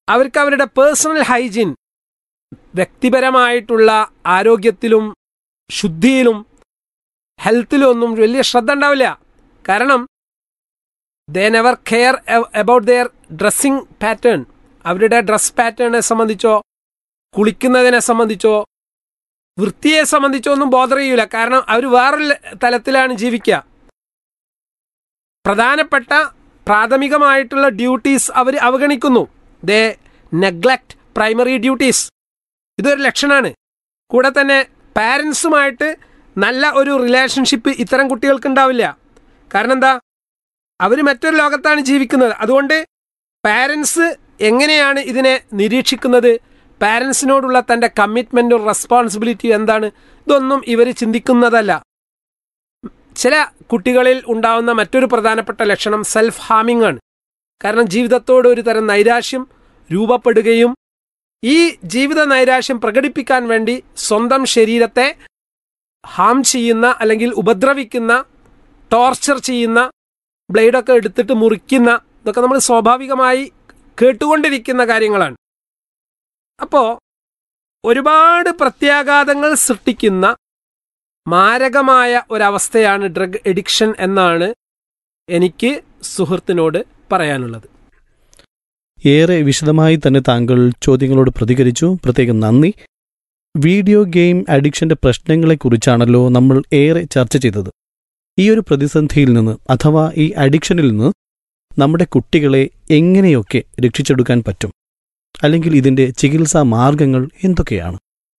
അവർക്ക് അവരുടെ പേഴ്സണൽ ഹൈജീൻ, വ്യക്തിപരമായിട്ടുള്ള ആരോഗ്യത്തിലും ശുദ്ധിയിലും ഹെൽത്തിലും ഒന്നും വലിയ ശ്രദ്ധ ഉണ്ടാവില്ല. കാരണം they never care about their dressing pattern. അവരുടെ ഡ്രസ് പാറ്റേണിനെ സംബന്ധിച്ചോ കുളിക്കുന്നതിനെ സംബന്ധിച്ചോ വൃത്തിയെ സംബന്ധിച്ചോ ഒന്നും ബോധർ ചെയ്യൂല. കാരണം അവർ വേറൊരു തലത്തിലാണ് ജീവിക്കുക. പ്രധാനപ്പെട്ട പ്രാഥമികമായിട്ടുള്ള ഡ്യൂട്ടീസ് അവർ അവഗണിക്കുന്നു. ദേ നെഗ്ലക്ട് പ്രൈമറി ഡ്യൂട്ടീസ്. ഇതൊരു ലക്ഷണമാണ്. കൂടെ തന്നെ പാരൻസുമായിട്ട് നല്ല ഒരു റിലേഷൻഷിപ്പ് ഇത്തരം കുട്ടികൾക്ക് ഉണ്ടാവില്ല. കാരണം എന്താ, അവർ മറ്റൊരു ലോകത്താണ് ജീവിക്കുന്നത്. അതുകൊണ്ട് പാരൻസ് എങ്ങനെയാണ് ഇതിനെ നിരീക്ഷിക്കുന്നത്, പാരൻസിനോടുള്ള തൻ്റെ കമ്മിറ്റ്മെൻറ്റും റെസ്പോൺസിബിലിറ്റിയും എന്താണ്, ഇതൊന്നും ഇവർ ചിന്തിക്കുന്നതല്ല. ചില കുട്ടികളിൽ ഉണ്ടാവുന്ന മറ്റൊരു പ്രധാനപ്പെട്ട ലക്ഷണം സെൽഫ് ഹാമിംഗ് ആണ്. കാരണം ജീവിതത്തോട് ഒരു തരം നൈരാശ്യം രൂപപ്പെടുകയും ഈ ജീവിത നൈരാശ്യം പ്രകടിപ്പിക്കാൻ വേണ്ടി സ്വന്തം ശരീരത്തെ ഹാം ചെയ്യുന്ന അല്ലെങ്കിൽ ഉപദ്രവിക്കുന്ന, ടോർച്ചർ ചെയ്യുന്ന, ബ്ലേഡൊക്കെ എടുത്തിട്ട് മുറിക്കുന്ന, ഇതൊക്കെ നമ്മൾ സ്വാഭാവികമായി കേട്ടുകൊണ്ടിരിക്കുന്ന കാര്യങ്ങളാണ്. അപ്പോൾ ഒരുപാട് പ്രത്യാഘാതങ്ങൾ സൃഷ്ടിക്കുന്ന മാരകമായ ഒരവസ്ഥയാണ് ഡ്രഗ് എഡിക്ഷൻ എന്നാണ് എനിക്ക് സുഹൃത്തിനോട് പറയാനുള്ളത്. ഏറെ വിശദമായി തന്നെ താങ്കൾ ചോദ്യങ്ങളോട് പ്രതികരിച്ചു. പ്രത്യേകം നന്ദി. വീഡിയോ ഗെയിം അഡിക്ഷന്റെ പ്രശ്നങ്ങളെക്കുറിച്ചാണല്ലോ നമ്മൾ ഏറെ ചർച്ച ചെയ്തത്. ഈ ഒരു പ്രതിസന്ധിയിൽ നിന്ന് അഥവാ ഈ അഡിക്ഷനിൽ നിന്ന് നമ്മുടെ കുട്ടികളെ എങ്ങനെയൊക്കെ രക്ഷിച്ചെടുക്കാൻ പറ്റും, അല്ലെങ്കിൽ ഇതിന്റെ ചികിത്സാ മാർഗങ്ങൾ എന്തൊക്കെയാണ്?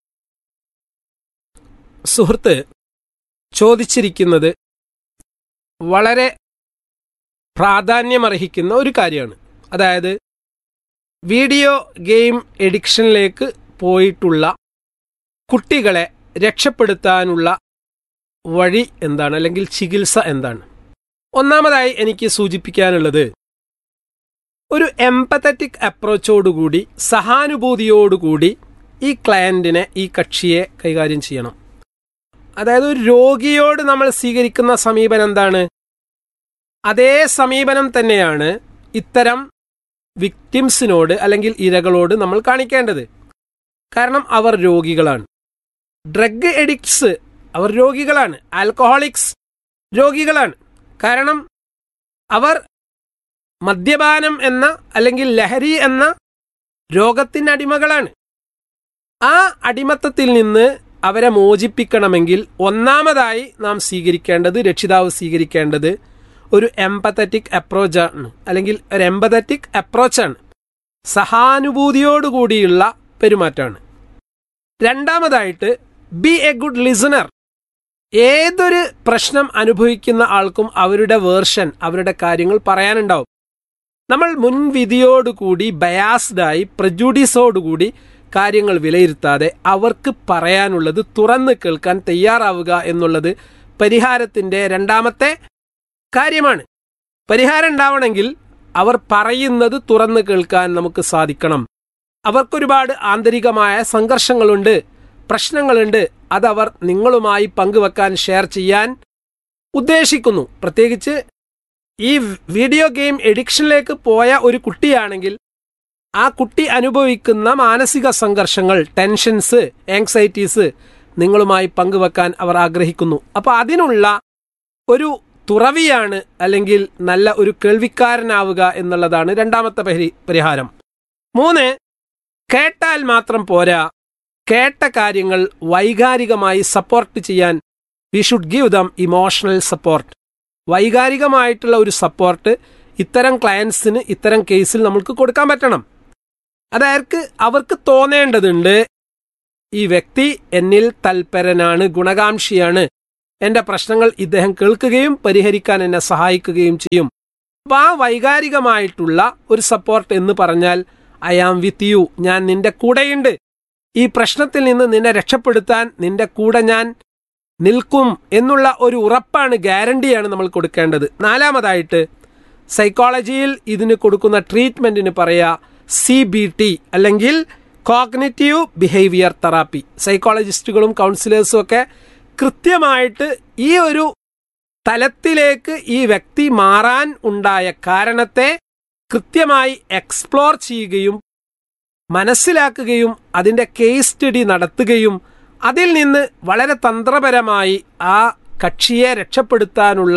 സുഹൃത്ത് ചോദിച്ചിരിക്കുന്നത് വളരെ പ്രാധാന്യമർഹിക്കുന്ന ഒരു കാര്യമാണ്. അതായത് വീഡിയോ ഗെയിം എഡിക്ഷനിലേക്ക് പോയിട്ടുള്ള കുട്ടികളെ രക്ഷപ്പെടുത്താനുള്ള വഴി എന്താണ്, അല്ലെങ്കിൽ ചികിത്സ എന്താണ്? ഒന്നാമതായി എനിക്ക് സൂചിപ്പിക്കാനുള്ളത്, ഒരു എംപത്തറ്റിക് അപ്രോച്ചോടുകൂടി, സഹാനുഭൂതിയോടുകൂടി ഈ ക്ലയൻറ്റിനെ, ഈ കക്ഷിയെ കൈകാര്യം ചെയ്യണം. അതായത് ഒരു രോഗിയോട് നമ്മൾ സ്വീകരിക്കുന്ന സമീപനം എന്താണ്, അതേ സമീപനം തന്നെയാണ് ഇത്തരം വിക്ടിംസിനോട് അല്ലെങ്കിൽ ഇരകളോട് നമ്മൾ കാണിക്കേണ്ടത്. കാരണം അവർ രോഗികളാണ്. ഡ്രഗ് എഡിക്ട്സ് അവർ രോഗികളാണ്. ആൽക്കഹോളിക്സ് രോഗികളാണ്. കാരണം അവർ മദ്യപാനം എന്ന അല്ലെങ്കിൽ ലഹരി എന്ന രോഗത്തിൻ്റെ അടിമകളാണ്. ആ അടിമത്തത്തിൽ നിന്ന് അവരെ മോചിപ്പിക്കണമെങ്കിൽ ഒന്നാമതായി നാം സ്വീകരിക്കേണ്ടത്, രക്ഷിതാവ് സ്വീകരിക്കേണ്ടത് ഒരു എംപത്തറ്റിക് അപ്രോച്ചാണ്, അല്ലെങ്കിൽ ഒരു എംപത്തറ്റിക് അപ്രോച്ചാണ്, സഹാനുഭൂതിയോടുകൂടിയുള്ള പെരുമാറ്റമാണ്. രണ്ടാമതായിട്ട് ബി എ ഗുഡ് ലിസണർ. ഏതൊരു പ്രശ്നം അനുഭവിക്കുന്ന ആൾക്കും അവരുടെ വേർഷൻ, അവരുടെ കാര്യങ്ങൾ പറയാനുണ്ടാവും. നമ്മൾ മുൻവിധിയോടുകൂടി, ബയാസ്ഡായി, പ്രജുഡീസോടുകൂടി കാര്യങ്ങൾ വിലയിരുത്താതെ അവർക്ക് പറയാനുള്ളത് തുറന്ന് കേൾക്കാൻ തയ്യാറാവുക എന്നുള്ളത് പരിഹാരത്തിൻ്റെ രണ്ടാമത്തെ കാര്യമാണ്. പരിഹാരം ഉണ്ടാവണമെങ്കിൽ അവർ പറയുന്നത് തുറന്ന് കേൾക്കാൻ നമുക്ക് സാധിക്കണം. അവർക്കൊരുപാട് ആന്തരികമായ സംഘർഷങ്ങളുണ്ട്, പ്രശ്നങ്ങളുണ്ട്. അതവർ നിങ്ങളുമായി പങ്കുവെക്കാൻ, ഷെയർ ചെയ്യാൻ ഉദ്ദേശിക്കുന്നു. പ്രത്യേകിച്ച് ഈ വീഡിയോ ഗെയിം എഡിക്ഷനിലേക്ക് പോയ ഒരു കുട്ടിയാണെങ്കിൽ ആ കുട്ടി അനുഭവിക്കുന്ന മാനസിക സംഘർഷങ്ങൾ, ടെൻഷൻസ്, ആങ്സൈറ്റീസ് നിങ്ങളുമായി പങ്കുവെക്കാൻ അവർ ആഗ്രഹിക്കുന്നു. അപ്പോൾ അതിനുള്ള ഒരു തുറവിയാണ്, അല്ലെങ്കിൽ നല്ല ഒരു കേൾവിക്കാരനാവുക എന്നുള്ളതാണ് രണ്ടാമത്തെ പരിഹാരം. മൂന്ന്, കേട്ടാൽ മാത്രം പോരാ, കേട്ട കാര്യങ്ങൾ വൈകാരികമായി സപ്പോർട്ട് ചെയ്യാൻ we should give them emotional support. വൈകാരികമായിട്ടുള്ള ഒരു സപ്പോർട്ട് ഇത്തരം ക്ലയൻസിന് ഇത്തരം കേസിൽ നമ്മൾക്ക് കൊടുക്കാൻ പറ്റണം. അതായത് അവർക്ക് തോന്നേണ്ടതുണ്ട്, ഈ വ്യക്തി എന്നിൽ തൽപരനാണ്, ഗുണകാംക്ഷിയാണ്, എൻ്റെ പ്രശ്നങ്ങൾ ഇദ്ദേഹം കേൾക്കുകയും പരിഹരിക്കാൻ എന്നെ സഹായിക്കുകയും ചെയ്യും. അപ്പം ആ വൈകാരികമായിട്ടുള്ള ഒരു സപ്പോർട്ട് എന്ന് പറഞ്ഞാൽ ഐ ആം വിത്ത് യു, ഞാൻ നിന്റെ കൂടെയുണ്ട്, ഈ പ്രശ്നത്തിൽ നിന്ന് നിന്നെ രക്ഷപ്പെടുത്താൻ നിന്റെ കൂടെ ഞാൻ നിൽക്കും എന്നുള്ള ഒരു ഉറപ്പാണ്, ഗ്യാരണ്ടിയാണ് നമ്മൾ കൊടുക്കേണ്ടത്. നാലാമതായിട്ട് സൈക്കോളജിയിൽ ഇതിന് കൊടുക്കുന്ന ട്രീറ്റ്മെൻറ്റിന് പറയുക സി ബി ടി, അല്ലെങ്കിൽ കോഗ്നിറ്റീവ് ബിഹേവിയർ തെറാപ്പി. സൈക്കോളജിസ്റ്റുകളും കൗൺസിലേഴ്സും ഒക്കെ കൃത്യമായിട്ട് ഈ ഒരു തലത്തിലേക്ക് ഈ വ്യക്തി മാറാൻ ഉണ്ടായ കാരണത്തെ കൃത്യമായി എക്സ്പ്ലോർ ചെയ്യുകയും മനസ്സിലാക്കുകയും അതിൻ്റെ കേസ് സ്റ്റഡി നടത്തുകയും അതിൽ നിന്ന് വളരെ തന്ത്രപരമായി ആ കക്ഷിയെ രക്ഷപ്പെടുത്താനുള്ള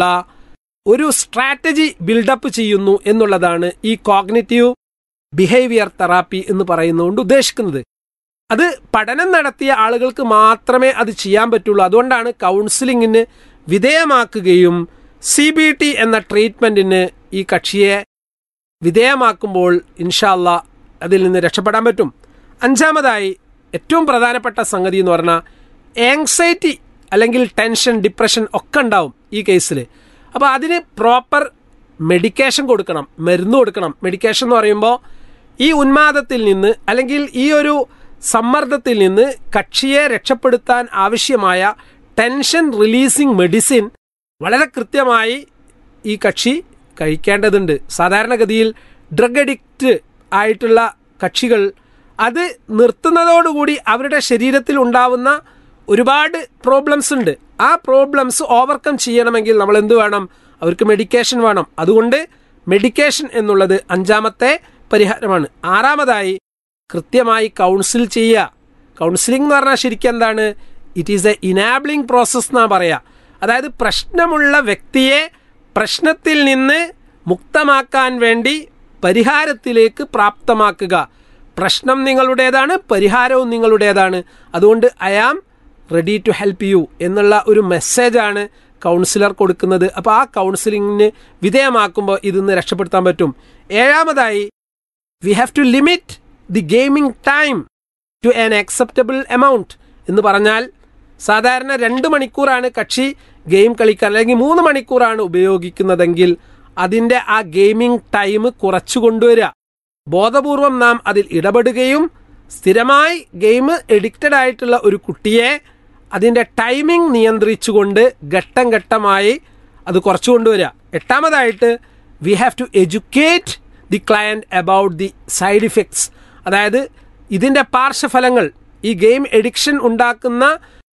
ഒരു സ്ട്രാറ്റജി ബിൽഡപ്പ് ചെയ്യുന്നു എന്നുള്ളതാണ് ഈ കോഗ്നിറ്റീവ് ബിഹേവിയർ തെറാപ്പി എന്ന് പറയുന്നതുകൊണ്ട് ഉദ്ദേശിക്കുന്നത്. അത് പഠനം നടത്തിയ ആളുകൾക്ക് മാത്രമേ അത് ചെയ്യാൻ പറ്റുള്ളൂ. അതുകൊണ്ടാണ് കൗൺസിലിങ്ങിന് വിധേയമാക്കുകയും സി ബി ടി എന്ന ട്രീറ്റ്മെൻറ്റിന് ഈ കക്ഷിയെ വിധേയമാക്കുമ്പോൾ ഇൻഷാ അല്ലാ അതിൽ നിന്ന് രക്ഷപ്പെടാൻ പറ്റും. അഞ്ചാമതായി ഏറ്റവും പ്രധാനപ്പെട്ട സംഗതി എന്ന് പറഞ്ഞാൽ ആങ്സൈറ്റി അല്ലെങ്കിൽ ടെൻഷൻ, ഡിപ്രഷൻ ഒക്കെ ഉണ്ടാവും ഈ കേസിൽ. അപ്പോൾ അതിന് പ്രോപ്പർ മെഡിക്കേഷൻ കൊടുക്കണം, മരുന്ന് കൊടുക്കണം. മെഡിക്കേഷൻ എന്ന് പറയുമ്പോൾ ഈ ഉന്മാദത്തിൽ നിന്ന് അല്ലെങ്കിൽ ഈ ഒരു സമ്മർദ്ദത്തിൽ നിന്ന് കക്ഷിയെ രക്ഷപ്പെടുത്താൻ ആവശ്യമായ ടെൻഷൻ റിലീസിങ് മെഡിസിൻ വളരെ കൃത്യമായി ഈ കക്ഷി കഴിക്കേണ്ടതുണ്ട്. സാധാരണഗതിയിൽ ഡ്രഗ് അഡിക്റ്റ് ആയിട്ടുള്ള കക്ഷികൾ അത് നിർത്തുന്നതോടുകൂടി അവരുടെ ശരീരത്തിൽ ഉണ്ടാവുന്ന ഒരുപാട് പ്രോബ്ലംസ് ഉണ്ട്. ആ പ്രോബ്ലംസ് ഓവർകം ചെയ്യണമെങ്കിൽ നമ്മൾ എന്ത് വേണം? അവർക്ക് മെഡിക്കേഷൻ വേണം. അതുകൊണ്ട് മെഡിക്കേഷൻ എന്നുള്ളത് അഞ്ചാമത്തെ പരിഹാരമാണ്. ആറാമതായി കൃത്യമായി കൗൺസിൽ ചെയ്യുക. കൗൺസിലിംഗ് എന്ന് പറഞ്ഞാൽ ശരിക്കും എന്താണ്? ഇറ്റ് ഈസ് എ ഇനാബിളിംഗ് പ്രോസസ് എന്നാണ് പറയുക. അതായത് പ്രശ്നമുള്ള വ്യക്തിയെ പ്രശ്നത്തിൽ നിന്ന് മുക്തമാക്കാൻ വേണ്ടി പരിഹാരത്തിലേക്ക് പ്രാപ്തമാക്കുക. പ്രശ്നം നിങ്ങളുടേതാണ്, പരിഹാരവും നിങ്ങളുടേതാണ്. അതുകൊണ്ട് I am ready to help you എന്നുള്ള ഒരു മെസ്സേജാണ് കൗൺസിലർ കൊടുക്കുന്നത്. അപ്പോൾ ആ കൗൺസിലിങ്ങിന് വിധേയമാക്കുമ്പോൾ ഇതിന്ന് രക്ഷപ്പെടുത്താൻ പറ്റും. ഏഴാമതായി we have to limit the gaming time to an acceptable amount എന്ന് പറഞ്ഞാൽ സാധാരണ രണ്ട് മണിക്കൂറാണ് കക്ഷി ഗെയിം കളിക്കാൻ അല്ലെങ്കിൽ മൂന്ന് മണിക്കൂറാണ് ഉപയോഗിക്കുന്നതെങ്കിൽ അതിൻ്റെ ആ ഗെയിമിംഗ് ടൈം കുറച്ചു കൊണ്ടുവരിക. ബോധപൂർവം നാം അതിൽ ഇടപെടുകയും സ്ഥിരമായി ഗെയിം എഡിക്റ്റഡ് ആയിട്ടുള്ള ഒരു കുട്ടിയെ അതിൻ്റെ ടൈമിംഗ് നിയന്ത്രിച്ചുകൊണ്ട് ഘട്ടം ഘട്ടമായി അത് കുറച്ചു കൊണ്ടുവരിക. എട്ടാമതായിട്ട് we have to educate the client about the side effects. അതായത് ഇതിൻ്റെ പാർശ്വഫലങ്ങൾ, ഈ ഗെയിം എഡിക്ഷൻ ഉണ്ടാക്കുന്ന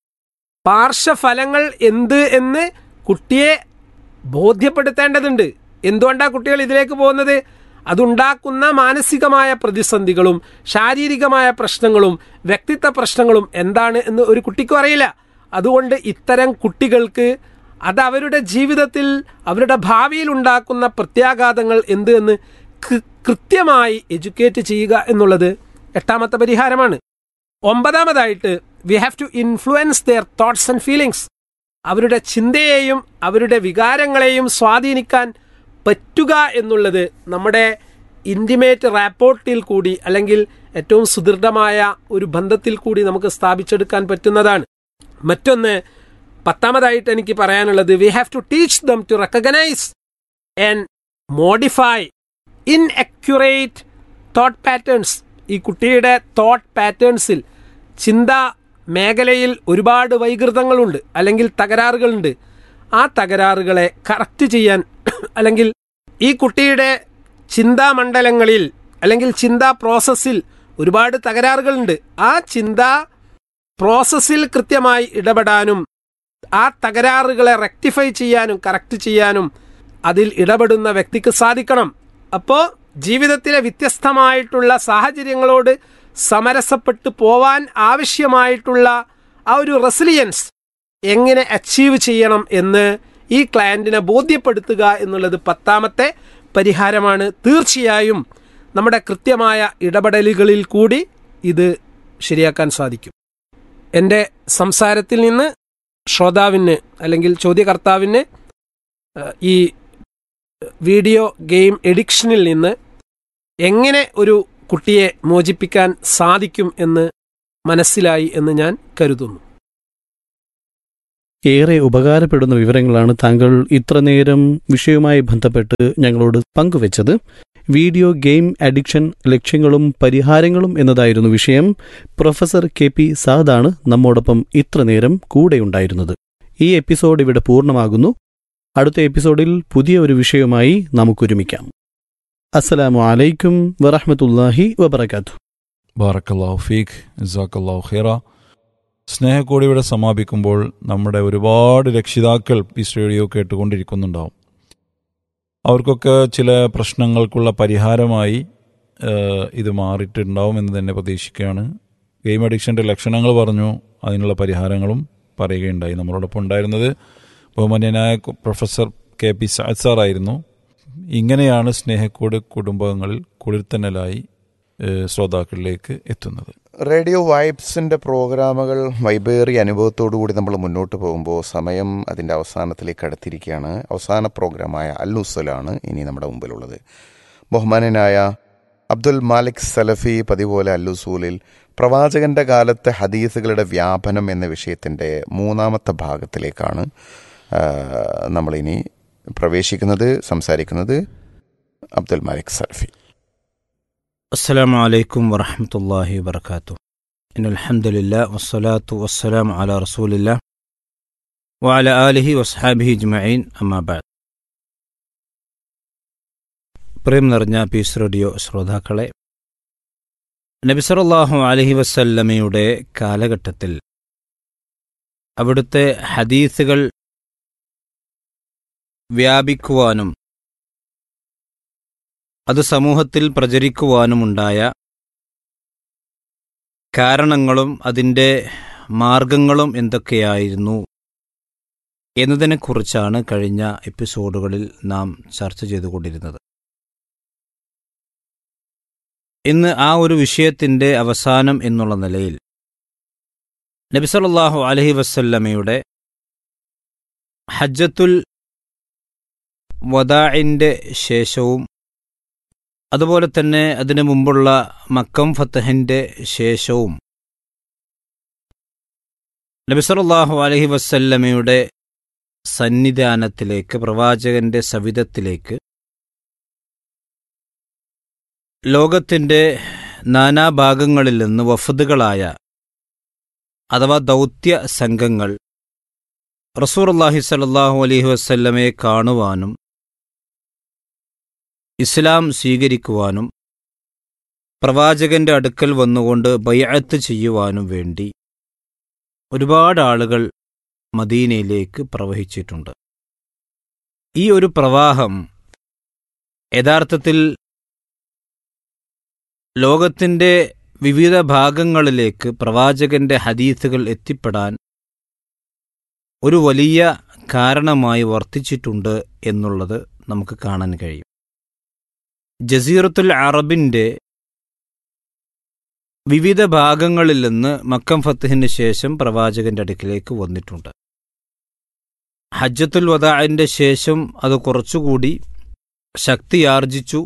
പാർശ്വഫലങ്ങൾ എന്ത് എന്ന് കുട്ടിയെ ബോധ്യപ്പെടുത്തേണ്ടതുണ്ട്. എന്തുകൊണ്ടാണ് കുട്ടികൾ ഇതിലേക്ക് പോകുന്നത്? അതുണ്ടാക്കുന്ന മാനസികമായ പ്രതിസന്ധികളും ശാരീരികമായ പ്രശ്നങ്ങളും വ്യക്തിത്വ പ്രശ്നങ്ങളും എന്താണ് എന്ന് ഒരു കുട്ടിക്കും അറിയില്ല. അതുകൊണ്ട് ഇത്തരം കുട്ടികൾക്ക് അത് അവരുടെ ജീവിതത്തിൽ അവരുടെ ഭാവിയിൽ ഉണ്ടാക്കുന്ന പ്രത്യാഘാതങ്ങൾ എന്ത് എന്ന് കൃത്യമായി എഡ്യൂക്കേറ്റ് ചെയ്യുക എന്നുള്ളത് എട്ടാമത്തെ പരിഹാരമാണ്. ഒമ്പതാമതായിട്ട് we have to influence there thoughts and feelings. അവരുടെ ചിന്തയെയും അവരുടെ വികാരങ്ങളെയും സ്വാധീനിക്കാൻ പറ്റുക എന്നുള്ളത് നമ്മുടെ ഇൻറ്റിമേറ്റ് റാപ്പോർട്ടിൽ കൂടി അല്ലെങ്കിൽ ഏറ്റവും സുദൃഢമായ ഒരു ബന്ധത്തിൽ കൂടി നമുക്ക് സ്ഥാപിച്ചെടുക്കാൻ പറ്റുന്നതാണ്. മറ്റൊന്ന് പത്താമതായിട്ട് എനിക്ക് പറയാനുള്ളത് we have to teach them to recognise and modify ഇൻഅക്യുറേറ്റ് thought patterns. ഈ കുട്ടിയുടെ തോട്ട് പാറ്റേൺസിൽ, ചിന്താ മേഖലയിൽ ഒരുപാട് വൈകൃതങ്ങളുണ്ട് അല്ലെങ്കിൽ തകരാറുകളുണ്ട്. ആ തകരാറുകളെ കറക്റ്റ് ചെയ്യാൻ അല്ലെങ്കിൽ ഈ കുട്ടിയുടെ ചിന്താമണ്ഡലങ്ങളിൽ അല്ലെങ്കിൽ ചിന്താ പ്രോസസ്സിൽ ഒരുപാട് തകരാറുകളുണ്ട്. ആ ചിന്താ പ്രോസസ്സിൽ കൃത്യമായി ഇടപെടാനും ആ തകരാറുകളെ റെക്ടിഫൈ ചെയ്യാനും കറക്റ്റ് ചെയ്യാനും അതിൽ ഇടപെടുന്ന വ്യക്തിക്ക് സാധിക്കണം. അപ്പോൾ ജീവിതത്തിലെ വ്യത്യസ്തമായിട്ടുള്ള സാഹചര്യങ്ങളോട് സമരസപ്പെട്ടു പോവാൻ ആവശ്യമായിട്ടുള്ള ആ ഒരു റെസിലിയൻസ് എങ്ങനെ അച്ചീവ് ചെയ്യണം എന്ന് ഈ ക്ലയൻറ്റിനെ ബോധ്യപ്പെടുത്തുക എന്നുള്ളത് പത്താമത്തെ പരിഹാരമാണ്. തീർച്ചയായും നമ്മുടെ കൃത്യമായ ഇടപെടലുകളിൽ കൂടി ഇത് ശരിയാക്കാൻ സാധിക്കും. എൻ്റെ സംസാരത്തിൽ നിന്ന് ശ്രോതാവിന് അല്ലെങ്കിൽ ചോദ്യകർത്താവിന് ഈ വീഡിയോ ഗെയിം എഡിക്ഷനിൽ നിന്ന് എങ്ങനെ ഒരു കുട്ടിയെ മോചിപ്പിക്കാൻ സാധിക്കും എന്ന് മനസ്സിലായി എന്ന് ഞാൻ കരുതുന്നു. ഏറെ ഉപകാരപ്പെടുന്ന വിവരങ്ങളാണ് താങ്കൾ ഇത്ര നേരം വിഷയവുമായി ബന്ധപ്പെട്ട് ഞങ്ങളോട് പങ്കുവച്ചത്. വീഡിയോ ഗെയിം അഡിക്ഷൻ ലക്ഷ്യങ്ങളും പരിഹാരങ്ങളും എന്നതായിരുന്നു വിഷയം. പ്രൊഫസർ കെ പി സാദാണ് നമ്മോടൊപ്പം ഇത്ര നേരം കൂടെയുണ്ടായിരുന്നത്. ഈ എപ്പിസോഡ് ഇവിടെ പൂർണ്ണമാകുന്നു. അടുത്ത എപ്പിസോഡിൽ പുതിയ ഒരു വിഷയവുമായി നമുക്കൊരുമിക്കാം. അസ്സലാമു അലൈക്കും വറഹ്മത്തുള്ളാഹി വബറകാതുഹു. ബാറക്കല്ലാഹു ഫീഖ്, ജസാക്കല്ലാഹു ഖൈറ. സ്നേഹക്കൂടി ഇവിടെ സമാപിക്കുമ്പോൾ നമ്മുടെ ഒരുപാട് രക്ഷിതാക്കൾ ഈ റേഡിയോ കേട്ടുകൊണ്ടിരിക്കുന്നുണ്ടാവും. അവർക്കൊക്കെ ചില പ്രശ്നങ്ങൾക്കുള്ള പരിഹാരമായി ഏഹ്, ഇത് മാറിയിട്ടുണ്ടാവും എന്ന് തന്നെ പ്രതീക്ഷിക്കുകയാണ്. ഗെയിം അഡിക്ഷൻ്റെ ലക്ഷണങ്ങൾ പറഞ്ഞു, അതിനുള്ള പരിഹാരങ്ങളും പറയുകയുണ്ടായി. നമ്മളോടൊപ്പം ഉണ്ടായിരുന്നത് ബഹുമാന്യനായ പ്രൊഫസർ കെ പി സഅദ് സാറായിരുന്നു. ഇങ്ങനെയാണ് സ്നേഹക്കൂട് കുടുംബങ്ങളിൽ കുളിർത്തന്നലായി ഏഹ്, ശ്രോതാക്കളിലേക്ക് എത്തുന്നത്. റേഡിയോ വൈബ്സിൻ്റെ പ്രോഗ്രാമുകൾ വൈബേറിയ അനുഭവത്തോടു കൂടി നമ്മൾ മുന്നോട്ട് പോകുമ്പോൾ സമയം അതിൻ്റെ അവസാനത്തിലേക്ക് അടുത്തിരിക്കുകയാണ്. അവസാന പ്രോഗ്രാമായ അൽ-ഉസലാണ് ഇനി നമ്മുടെ മുമ്പിലുള്ളത്. ബഹുമാനനായ അബ്ദുൽ മാലിക് സലഫി പതിപോലെ അൽ-ഉസൂലിൽ പ്രവാചകന്റെ കാലത്തെ ഹദീസുകളുടെ വ്യാപനം എന്ന വിഷയത്തിൻ്റെ മൂന്നാമത്തെ ഭാഗത്തിലേക്കാണ് നമ്മളിനി പ്രവേശിക്കുന്നത്. സംസാരിക്കുന്നത് അബ്ദുൽ മാലിക് സലഫി. അസ്സലാമു അലൈക്കും വറഹ്മത്തുള്ളാഹി വബറകാതുഹു. ഇന്നൽ ഹംദുലില്ലാഹി വസ്സലാത്തു വസ്സലാമു അലാ റസൂലില്ലാഹ് വഅലാ ആലിഹി വസ്ഹാബിഹി അജ്മഈൻ. അമ്മാ ബഅദ്. പ്രേം നിറഞ്ഞ പീസ് റേഡിയോ ശ്രോതാക്കളെ, നബി സല്ലല്ലാഹു അലൈഹി വസല്ലമയുടെ കാലഘട്ടത്തിൽ അവിടുത്തെ ഹദീസുകൾ വ്യാപിക്കുവാനും അത് സമൂഹത്തിൽ പ്രചരിക്കുവാനുമുണ്ടായ കാരണങ്ങളും അതിൻ്റെ മാർഗങ്ങളും എന്തൊക്കെയായിരുന്നു എന്നതിനെക്കുറിച്ചാണ് കഴിഞ്ഞ എപ്പിസോഡുകളിൽ നാം ചർച്ച ചെയ്തുകൊണ്ടിരുന്നത്. ഇന്ന് ആ ഒരു വിഷയത്തിൻ്റെ അവസാനം എന്നുള്ള നിലയിൽ നബി സല്ലല്ലാഹു അലൈഹി വസല്ലമയുടെ ഹജ്ജത്തുൽ വദാഇൻ്റെ ശേഷവും അതുപോലെ തന്നെ അതിനു മുമ്പുള്ള മക്കം ഫതഹിൻ്റെ ശേഷവും നബി സല്ലല്ലാഹു അലൈഹി വസല്ലമയുടെ സന്നിധാനത്തിലേക്ക്, പ്രവാചകന്റെ സവിധത്തിലേക്ക് ലോകത്തിൻ്റെ നാനാഭാഗങ്ങളിൽ നിന്ന് വഫദുകളായ അഥവാ ദൗത്യ സംഘങ്ങൾ റസൂലുള്ളാഹി സ്വല്ലല്ലാഹു അലൈഹി വസല്ലമയെ കാണുവാനും ഇസ്ലാം സ്വീകരിക്കുവാനും പ്രവാചകന്റെ അടുക്കൽ വന്നുകൊണ്ട് ബൈഅത്ത് ചെയ്യുവാനും വേണ്ടി ഒരുപാട് ആളുകൾ മദീനയിലേക്ക് പ്രവഹിച്ചിട്ടുണ്ട്. ഈ ഒരു പ്രവാഹം യഥാർത്ഥത്തിൽ ലോകത്തിൻ്റെ വിവിധ ഭാഗങ്ങളിലേക്ക് പ്രവാചകന്റെ ഹദീസുകൾ എത്തിപ്പെടാൻ ഒരു വലിയ കാരണമായി വർത്തിച്ചിട്ടുണ്ട് എന്നുള്ളത് നമുക്ക് കാണാൻ കഴിയും. ജസീറത്തുൽ അറബിൻ്റെ വിവിധ ഭാഗങ്ങളിൽ നിന്ന് മക്കം ഫത്ഹിന് ശേഷം പ്രവാചകന്റെ അടുക്കിലേക്ക് വന്നിട്ടുണ്ട്. ഹജ്ജത്തുൽ വദാഇന്റെ ശേഷം അത് കുറച്ചുകൂടി ശക്തിയാർജിച്ചു.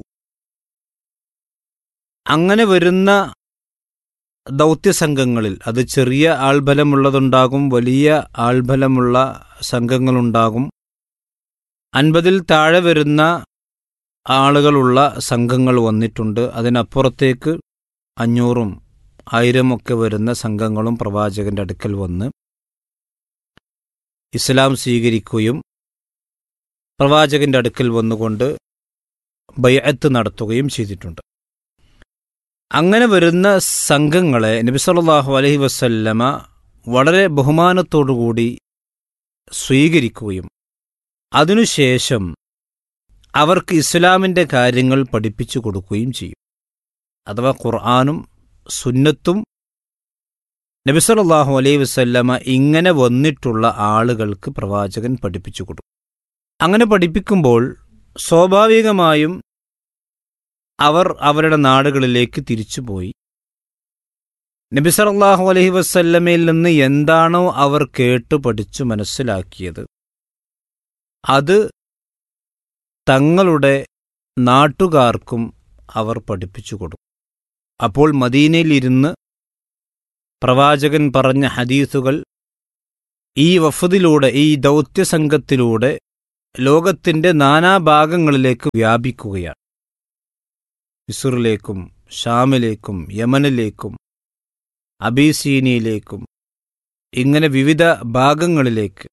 അങ്ങനെ വരുന്ന ദൗത്യസംഘങ്ങളിൽ അത് ചെറിയ ആൾബലമുള്ളതുണ്ടാകും, വലിയ ആൾബലമുള്ള സംഘങ്ങളുണ്ടാകും. അൻപതിൽ താഴെ വരുന്ന ആളുകളുള്ള സംഘങ്ങൾ വന്നിട്ടുണ്ട്. അതിനപ്പുറത്തേക്ക് അഞ്ഞൂറും ആയിരമൊക്കെ വരുന്ന സംഘങ്ങളും പ്രവാചകന്റെ അടുക്കൽ വന്ന് ഇസ്ലാം സ്വീകരിക്കുകയും പ്രവാചകന്റെ അടുക്കൽ വന്നുകൊണ്ട് ബൈഅത്ത് നടത്തുകയും ചെയ്തിട്ടുണ്ട്. അങ്ങനെ വരുന്ന സംഘങ്ങളെ നബി സല്ലല്ലാഹു അലൈഹി വസല്ലമ വളരെ ബഹുമാനത്തോടുകൂടി സ്വീകരിക്കുകയും അതിനുശേഷം അവർക്ക് ഇസ്ലാമിൻ്റെ കാര്യങ്ങൾ പഠിപ്പിച്ചു കൊടുക്കുകയും ചെയ്യും. അഥവാ ഖുർആനും സുന്നത്തും നബി സല്ലല്ലാഹു അലൈഹി വസല്ലമ ഇങ്ങനെ വന്നിട്ടുള്ള ആളുകൾക്ക് പ്രവാചകൻ പഠിപ്പിച്ചു കൊടുക്കും. അങ്ങനെ പഠിപ്പിക്കുമ്പോൾ സ്വാഭാവികമായും അവർ അവരുടെ നാടുകളിലേക്ക് തിരിച്ചുപോയി നബി സല്ലല്ലാഹു അലൈഹി വസല്ലമയിൽ നിന്ന് എന്താണോ അവർ കേട്ടു പഠിച്ചു മനസ്സിലാക്കിയത് അത് തങ്ങളുടെ നാട്ടുകാർക്കും അവർ പഠിപ്പിച്ചു കൊടുക്കും. അപ്പോൾ മദീനയിലിരുന്ന് പ്രവാചകൻ പറഞ്ഞ ഹദീസുകൾ ഈ വഫദിലൂടെ, ഈ ദൗത്യസംഘത്തിലൂടെ ലോകത്തിൻ്റെ നാനാഭാഗങ്ങളിലേക്ക് വ്യാപിക്കുകയാണ്. മിസ്റിലേക്കും ഷാമിലേക്കും യമനിലേക്കും അബീസീനിയയിലേക്കും ഇങ്ങനെ വിവിധ ഭാഗങ്ങളിലേക്ക്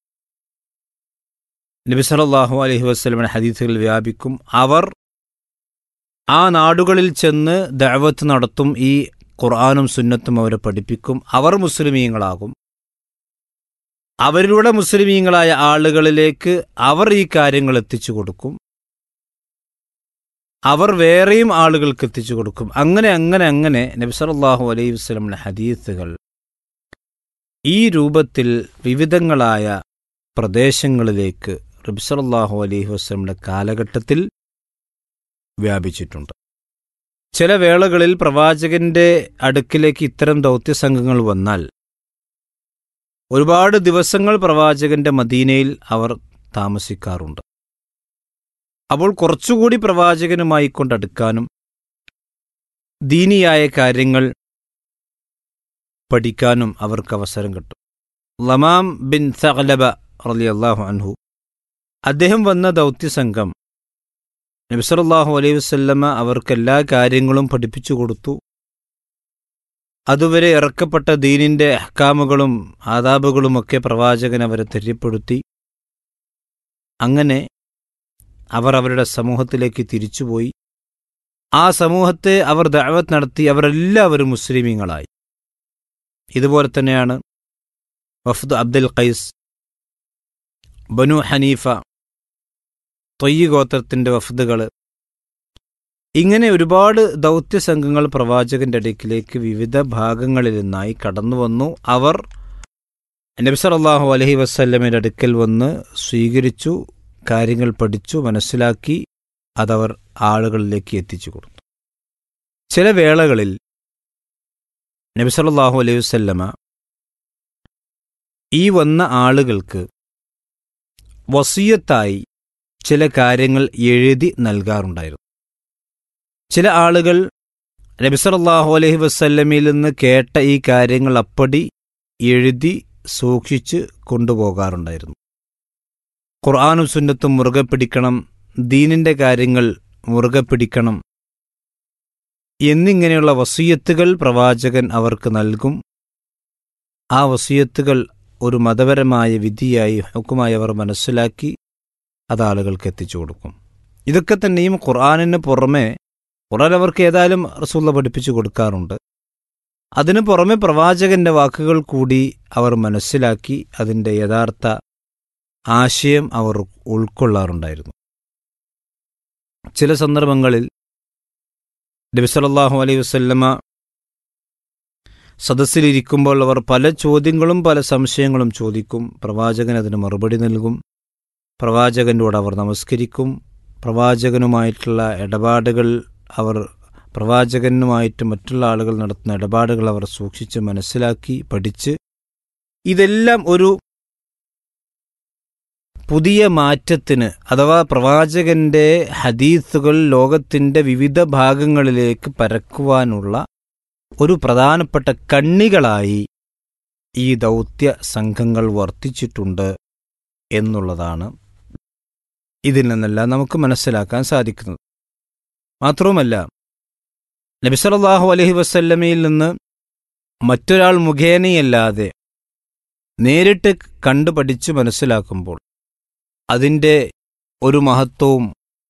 നബി സല്ലല്ലാഹു അലൈഹി വസല്ലമയുടെ ഹദീസുകൾ വ്യാപിക്കും. അവർ ആ നാടുകളിൽ ചെന്ന് ദഅവത്ത് നടത്തും. ഈ ഖുർആനും സുന്നത്തും അവരെ പഠിപ്പിക്കും. അവർ മുസ്ലിമീങ്ങളാകും. അവരിലൂടെ മുസ്ലിമീങ്ങളായ ആളുകളിലേക്ക് അവർ ഈ കാര്യങ്ങൾ എത്തിച്ചു കൊടുക്കും. അവർ വേറെയും ആളുകൾക്ക് എത്തിച്ചു കൊടുക്കും. അങ്ങനെ അങ്ങനെ അങ്ങനെ നബി സല്ലല്ലാഹു അലൈഹി വസല്ലമയുടെ ഹദീസുകൾ ഈ രൂപത്തിൽ വിവിധങ്ങളായ പ്രദേശങ്ങളിലേക്ക് നബി സല്ലല്ലാഹു അലൈഹി വസല്ലമയുടെ കാലഘട്ടത്തിൽ വ്യാപിച്ചിട്ടുണ്ട്. ചില വേളകളിൽ പ്രവാചകന്റെ അടുക്കിലേക്ക് ഇത്തരം ദൗത്യസംഘങ്ങൾ വന്നാൽ ഒരുപാട് ദിവസങ്ങൾ പ്രവാചകന്റെ മദീനയിൽ അവർ താമസിക്കാറുണ്ട്. അപ്പോൾ കുറച്ചുകൂടി പ്രവാചകനുമായി കൊണ്ടടുക്കാനും ദീനിയായ കാര്യങ്ങൾ പഠിക്കാനും അവർക്ക് അവസരം കിട്ടും. ലമാം ബിൻ സഅലബ റളിയല്ലാഹു അൻഹു അദ്ദേഹം വന്ന ദൗത്യസംഘം നബി സല്ലല്ലാഹു അലൈഹി വസല്ലമ അവർക്ക് എല്ലാ കാര്യങ്ങളും പഠിപ്പിച്ചു കൊടുത്തു. അതുവരെ ഇറക്കപ്പെട്ട ദീനിന്റെ അഹ്കാമുകളും ആദാബുകളുമൊക്കെ പ്രവാചകൻ അവരെ തെര്യപ്പെടുത്തി. അങ്ങനെ അവർ അവരുടെ സമൂഹത്തിലേക്ക് തിരിച്ചുപോയി. ആ സമൂഹത്തെ അവർ ദഅവത്ത് നടത്തി. അവരെല്ലാവരും മുസ്ലിമീങ്ങളായി. ഇതുപോലെ തന്നെയാണ് വഫ്ദ് അബ്ദുൽ ഖൈസ്, ബനു ഹനീഫ, തൊയ്യ് ഗോത്രത്തിന്റെ വഫ്ദുകൾ, ഇങ്ങനെ ഒരുപാട് ദൗത്യസംഘങ്ങൾ പ്രവാചകന്റെ അടുക്കിലേക്ക് വിവിധ ഭാഗങ്ങളിൽ നിന്നായി കടന്നു വന്നു. അവർ നബി സല്ലല്ലാഹു അലൈഹി വസല്ലമയുടെ അടുക്കൽ വന്ന് സ്വീകരിച്ചു, കാര്യങ്ങൾ പഠിച്ചു, മനസ്സിലാക്കി, അതവർ ആളുകളിലേക്ക് എത്തിച്ചു കൊടുത്തു. ചില വേളകളിൽ നബി സല്ലല്ലാഹു അലൈഹി വസല്ലമ ഈ വന്ന ആളുകൾക്ക് വസിയത്തായി ചില കാര്യങ്ങൾ എഴുതി നൽകാറുണ്ടായിരുന്നു. ചില ആളുകൾ നബി സല്ലല്ലാഹു അലൈഹി വസല്ലമയിൽ നിന്ന് കേട്ട ഈ കാര്യങ്ങൾ അപ്പടി എഴുതി സൂക്ഷിച്ച് കൊണ്ടുപോകാറുണ്ടായിരുന്നു. ഖുർആനും സുന്നത്തും മുറുകെ പിടിക്കണം, ദീനിന്റെ കാര്യങ്ങൾ മുറുകെ പിടിക്കണം എന്നിങ്ങനെയുള്ള വസിയത്തുകൾ പ്രവാചകൻ അവർക്ക് നൽകും. ആ വസിയത്തുകൾ ഒരു മതപരമായ വിധിയായി ഹുക്കുമായി അവർ മനസ്സിലാക്കി അത് ആളുകൾക്ക് എത്തിച്ചു കൊടുക്കും. ഇതൊക്കെ തന്നെയും ഖുർആനിന് പുറമെ, ഖുർആൻ അവർക്ക് ഏതായാലും റസൂലുള്ള പഠിപ്പിച്ചു കൊടുക്കാറുണ്ട്, അതിനു പുറമെ പ്രവാചകന്റെ വാക്കുകൾ കൂടി അവർ മനസ്സിലാക്കി അതിൻ്റെ യഥാർത്ഥ ആശയം അവർ ഉൾക്കൊള്ളാറുണ്ടായിരുന്നു. ചില സന്ദർഭങ്ങളിൽ നബി സല്ലല്ലാഹു അലൈഹി വസല്ലമ സദസ്സിലിരിക്കുമ്പോൾ അവർ പല ചോദ്യങ്ങളും പല സംശയങ്ങളും ചോദിക്കും. പ്രവാചകൻ അതിന് മറുപടി നൽകും. പ്രവാചകനോട് അവർ നമസ്കരിക്കും. പ്രവാചകനുമായിട്ടുള്ള ഇടപാടുകൾ അവർ പ്രവാചകനുമായിട്ട് മറ്റുള്ള ആളുകൾ നടത്തുന്ന ഇടപാടുകൾ അവർ സൂക്ഷിച്ച് മനസ്സിലാക്കി പഠിച്ച്, ഇതെല്ലാം ഒരു പുതിയ മാറ്റത്തിന്, അഥവാ പ്രവാചകന്റെ ഹദീസുകൾ ലോകത്തിന്റെ വിവിധ ഭാഗങ്ങളിലേക്ക് പരക്കുവാനുള്ള ഒരു പ്രധാനപ്പെട്ട കണ്ണികളായി ഈ ദൗത്യ സംഘങ്ങൾ വർത്തിച്ചിട്ടുണ്ട് എന്നുള്ളതാണ് ഇതിൽ നിന്നെല്ലാം നമുക്ക് മനസ്സിലാക്കാൻ സാധിക്കുന്നത്. മാത്രവുമല്ല, നബി സല്ലല്ലാഹു അലൈഹി വസല്ലമയിൽ നിന്ന് മറ്റൊരാൾ മുഖേനയല്ലാതെ നേരിട്ട് കണ്ടു പഠിച്ചു മനസ്സിലാക്കുമ്പോൾ അതിൻ്റെ ഒരു മഹത്വവും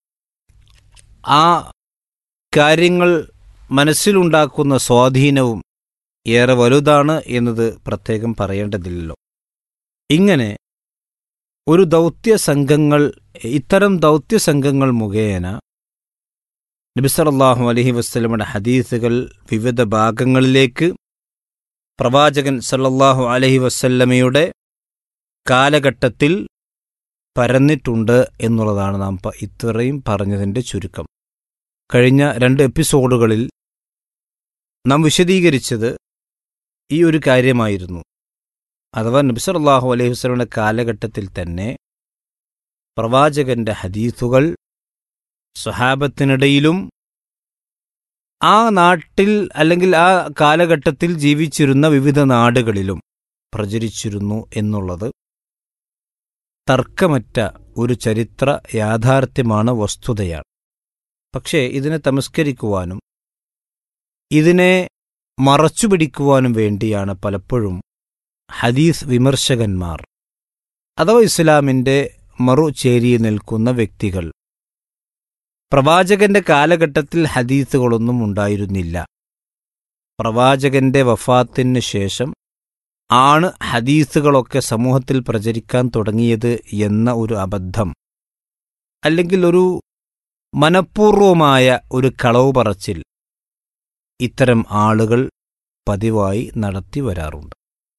ആ കാര്യങ്ങൾ മനസ്സിലുണ്ടാക്കുന്ന സ്വാധീനവും ഏറെ വലുതാണ് എന്നത് പ്രത്യേകം പറയേണ്ടതില്ലല്ലോ. ഇങ്ങനെ ഒരു ദൗത്യ സംഘങ്ങൾ, ഇത്തരം ദൗത്യ സംഘങ്ങൾ മുഖേന നബി സല്ലല്ലാഹു അലൈഹി വസല്ലമയുടെ ഹദീസുകൾ വിവിധ ഭാഗങ്ങളിലേക്ക് പ്രവാചകൻ സല്ലല്ലാഹു അലൈഹി വസല്ലമയുടെ കാലഘട്ടത്തിൽ പരന്നിട്ടുണ്ട് എന്നുള്ളതാണ് നാം ഇത്രയും പറഞ്ഞതിൻ്റെ ചുരുക്കം. കഴിഞ്ഞ രണ്ട് എപ്പിസോഡുകളിൽ നാം വിശദീകരിച്ചത് ഈ ഒരു കാര്യമായിരുന്നു. അഥവാ നബി സല്ലല്ലാഹു അലൈഹി വസല്ലമയുടെ കാലഘട്ടത്തിൽ തന്നെ പ്രവാചകന്റെ ഹദീസുകൾ സ്വഹാബത്തിനിടയിലും ആ നാട്ടിൽ അല്ലെങ്കിൽ ആ കാലഘട്ടത്തിൽ ജീവിച്ചിരുന്ന വിവിധ നാടുകളിലും പ്രചരിച്ചിരുന്നു എന്നുള്ളത് തർക്കമറ്റ ഒരു ചരിത്ര യാഥാർത്ഥ്യമാണ്, വസ്തുതയാണ്. പക്ഷേ ഇതിനെ തമസ്കരിക്കുവാനും ഇതിനെ മറച്ചുപിടിക്കുവാനും വേണ്ടിയാണ് പലപ്പോഴും ഹദീസ് വിമർശകന്മാർ അഥവാ ഇസ്ലാമിൻ്റെ മറുചേരിയിൽ നിൽക്കുന്ന വ്യക്തികൾ പ്രവാചകന്റെ കാലഘട്ടത്തിൽ ഹദീസുകളൊന്നും ഉണ്ടായിരുന്നില്ല, പ്രവാചകന്റെ വഫാത്തിന് ശേഷം ആണ് ഹദീസുകളൊക്കെ സമൂഹത്തിൽ പ്രചരിക്കാൻ തുടങ്ങിയത് എന്ന ഒരു അബദ്ധം അല്ലെങ്കിൽ ഒരു മനഃപൂർവമായ ഒരു കളവ് പറച്ചിൽ ഇത്തരം ആളുകൾ പതിവായി നടത്തി വരാറുണ്ട്.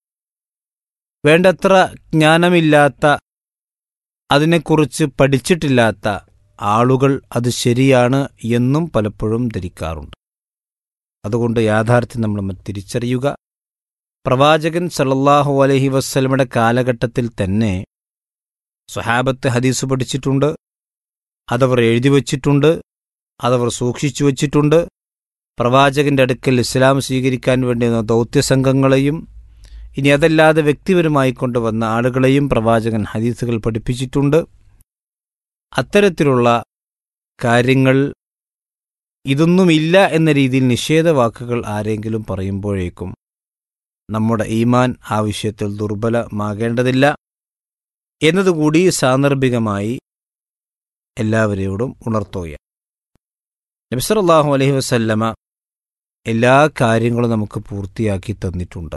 വേണ്ടത്ര ജ്ഞാനമില്ലാത്ത, അതിനെക്കുറിച്ച് പഠിച്ചിട്ടില്ലാത്ത ആളുകൾ അത് ശരിയാണ് എന്നും പലപ്പോഴും ധരിക്കാറുണ്ട്. അതുകൊണ്ട് യാഥാർത്ഥ്യം നമ്മൾ തിരിച്ചറിയുക. പ്രവാചകൻ സല്ലല്ലാഹു അലൈഹി വസല്ലമയുടെ കാലഘട്ടത്തിൽ തന്നെ സ്വഹാബത്ത് ഹദീസ് പഠിച്ചിട്ടുണ്ട്, അതവർ എഴുതി വച്ചിട്ടുണ്ട്, അതവർ സൂക്ഷിച്ചു വച്ചിട്ടുണ്ട്. പ്രവാചകന്റെ അടുക്കൽ ഇസ്ലാം സ്വീകരിക്കാൻ വേണ്ടി വന്ന ദൗത്യസംഘങ്ങളെയും ഇനി അതല്ലാതെ വ്യക്തിപരമായി കൊണ്ടുവന്ന ആളുകളെയും പ്രവാചകൻ ഹദീസുകൾ പഠിപ്പിച്ചിട്ടുണ്ട്. അത്തരത്തിലുള്ള കാര്യങ്ങൾ ഇതൊന്നുമില്ല എന്ന രീതിയിൽ നിഷേധവാക്കുകൾ ആരെങ്കിലും പറയുമ്പോഴേക്കും നമ്മുടെ ഈമാൻ ആ വിഷയത്തിൽ ദുർബലമാകേണ്ടതില്ല എന്നതുകൂടി സാന്ദർഭികമായി എല്ലാവരോടും ഉണർത്തുകയാണ്. നബി സല്ലല്ലാഹു അലൈഹി വസല്ലമ എല്ലാ കാര്യങ്ങളും നമുക്ക് പൂർത്തിയാക്കി തന്നിട്ടുണ്ട്.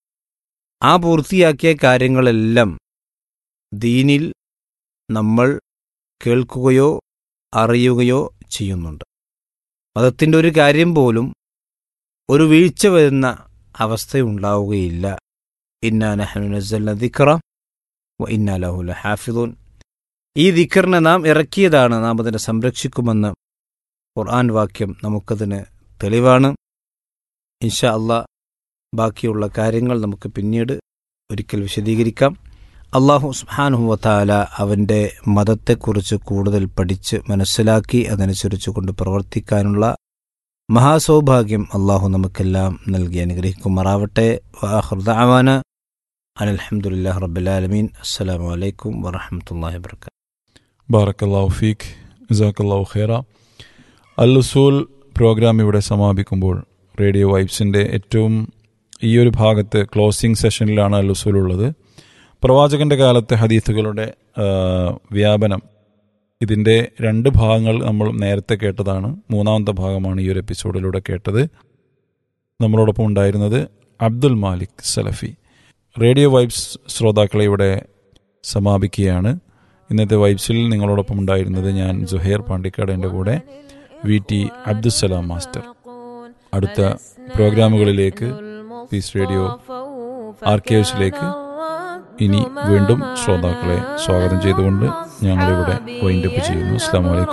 ആ പൂർത്തിയാക്കിയ കാര്യങ്ങളെല്ലാം ദീനിൽ നമ്മൾ കേൾക്കുകയോ അറിയുകയോ ചെയ്യുന്നുണ്ട്. മതത്തിൻ്റെ ഒരു കാര്യം പോലും ഒരു വീഴ്ച വരുന്ന അവസ്ഥയുണ്ടാവുകയില്ല. ഇന്നാ നഹ്നു നസ്സൽന ദിക്റ വ ഇന്നാ ലഹു ലഹാഫിദൂൻ. ഈ ദിക്റിനെ നാം ഇറക്കിയതാണ്, നാം അതിനെ സംരക്ഷിക്കുമെന്ന് ഖുർആൻ വാക്യം നമുക്കതിന് തെളിവാണ്. ഇൻഷാ അല്ലാഹ് ബാക്കിയുള്ള കാര്യങ്ങൾ നമുക്ക് പിന്നീട് ഒരിക്കൽ വിശദീകരിക്കാം. അല്ലാഹു സുബ്ഹാനഹു വ തആല അവൻ്റെ മതത്തെക്കുറിച്ച് കൂടുതൽ പഠിച്ച് മനസ്സിലാക്കി അതനുസരിച്ച് കൊണ്ട് പ്രവർത്തിക്കാനുള്ള മഹാസൗഭാഗ്യം അല്ലാഹു നമുക്കെല്ലാം നൽകി അനുഗ്രഹിക്കുമാറാവട്ടെ. വആഖിറു ദഅവാന അനിൽ ഹംദുലില്ലാഹി റബ്ബിൽ ആലമീൻ. അസ്സലാമു അലൈക്കും വറഹ്മത്തുള്ളാഹി വബറകാതുഹു. ബാറക്കല്ലാഹു ഫീക്ക്, ജസാക്കല്ലാഹു ഖൈറ. അൽ ഉസൂൽ പ്രോഗ്രാം ഇവിടെ സമാപിക്കുമ്പോൾ റേഡിയോ വൈബ്സിൻ്റെ ഏറ്റവും ഈ ഒരു ഭാഗത്ത് ക്ലോസിംഗ് സെഷനിലാണ് അൽ ഉസൂൽ ഉള്ളത്. പ്രവാചകൻ്റെ കാലത്തെ ഹദീസുകളുടെ വ്യാപനം, ഇതിൻ്റെ രണ്ട് ഭാഗങ്ങൾ നമ്മൾ നേരത്തെ കേട്ടതാണ്. മൂന്നാമത്തെ ഭാഗമാണ് ഈ ഒരു എപ്പിസോഡിലൂടെ കേട്ടത്. നമ്മളോടൊപ്പം ഉണ്ടായിരുന്നത് അബ്ദുൽ മാലിക് സലഫി. റേഡിയോ വൈബ്സ് ശ്രോതാക്കളെ ഇവിടെ സമാപിക്കുകയാണ്. ഇന്നത്തെ വൈബ്സിൽ നിങ്ങളോടൊപ്പം ഉണ്ടായിരുന്നത് ഞാൻ സുഹൈർ പാണ്ടിക്കാട്, എൻ്റെ കൂടെ വി ടി അബ്ദുസ്സലാം മാസ്റ്റർ. അടുത്ത പ്രോഗ്രാമുകളിലേക്ക് പീസ് റേഡിയോ ആർക്കൈവ്സിലേക്ക് ഇനി വീണ്ടും ശ്രോതാക്കളെ സ്വാഗതം ചെയ്തുകൊണ്ട് ഞങ്ങളിവിടെ വൈൻഡപ്പ് ചെയ്യുന്നു. അസ്സലാമു അലൈക്കും.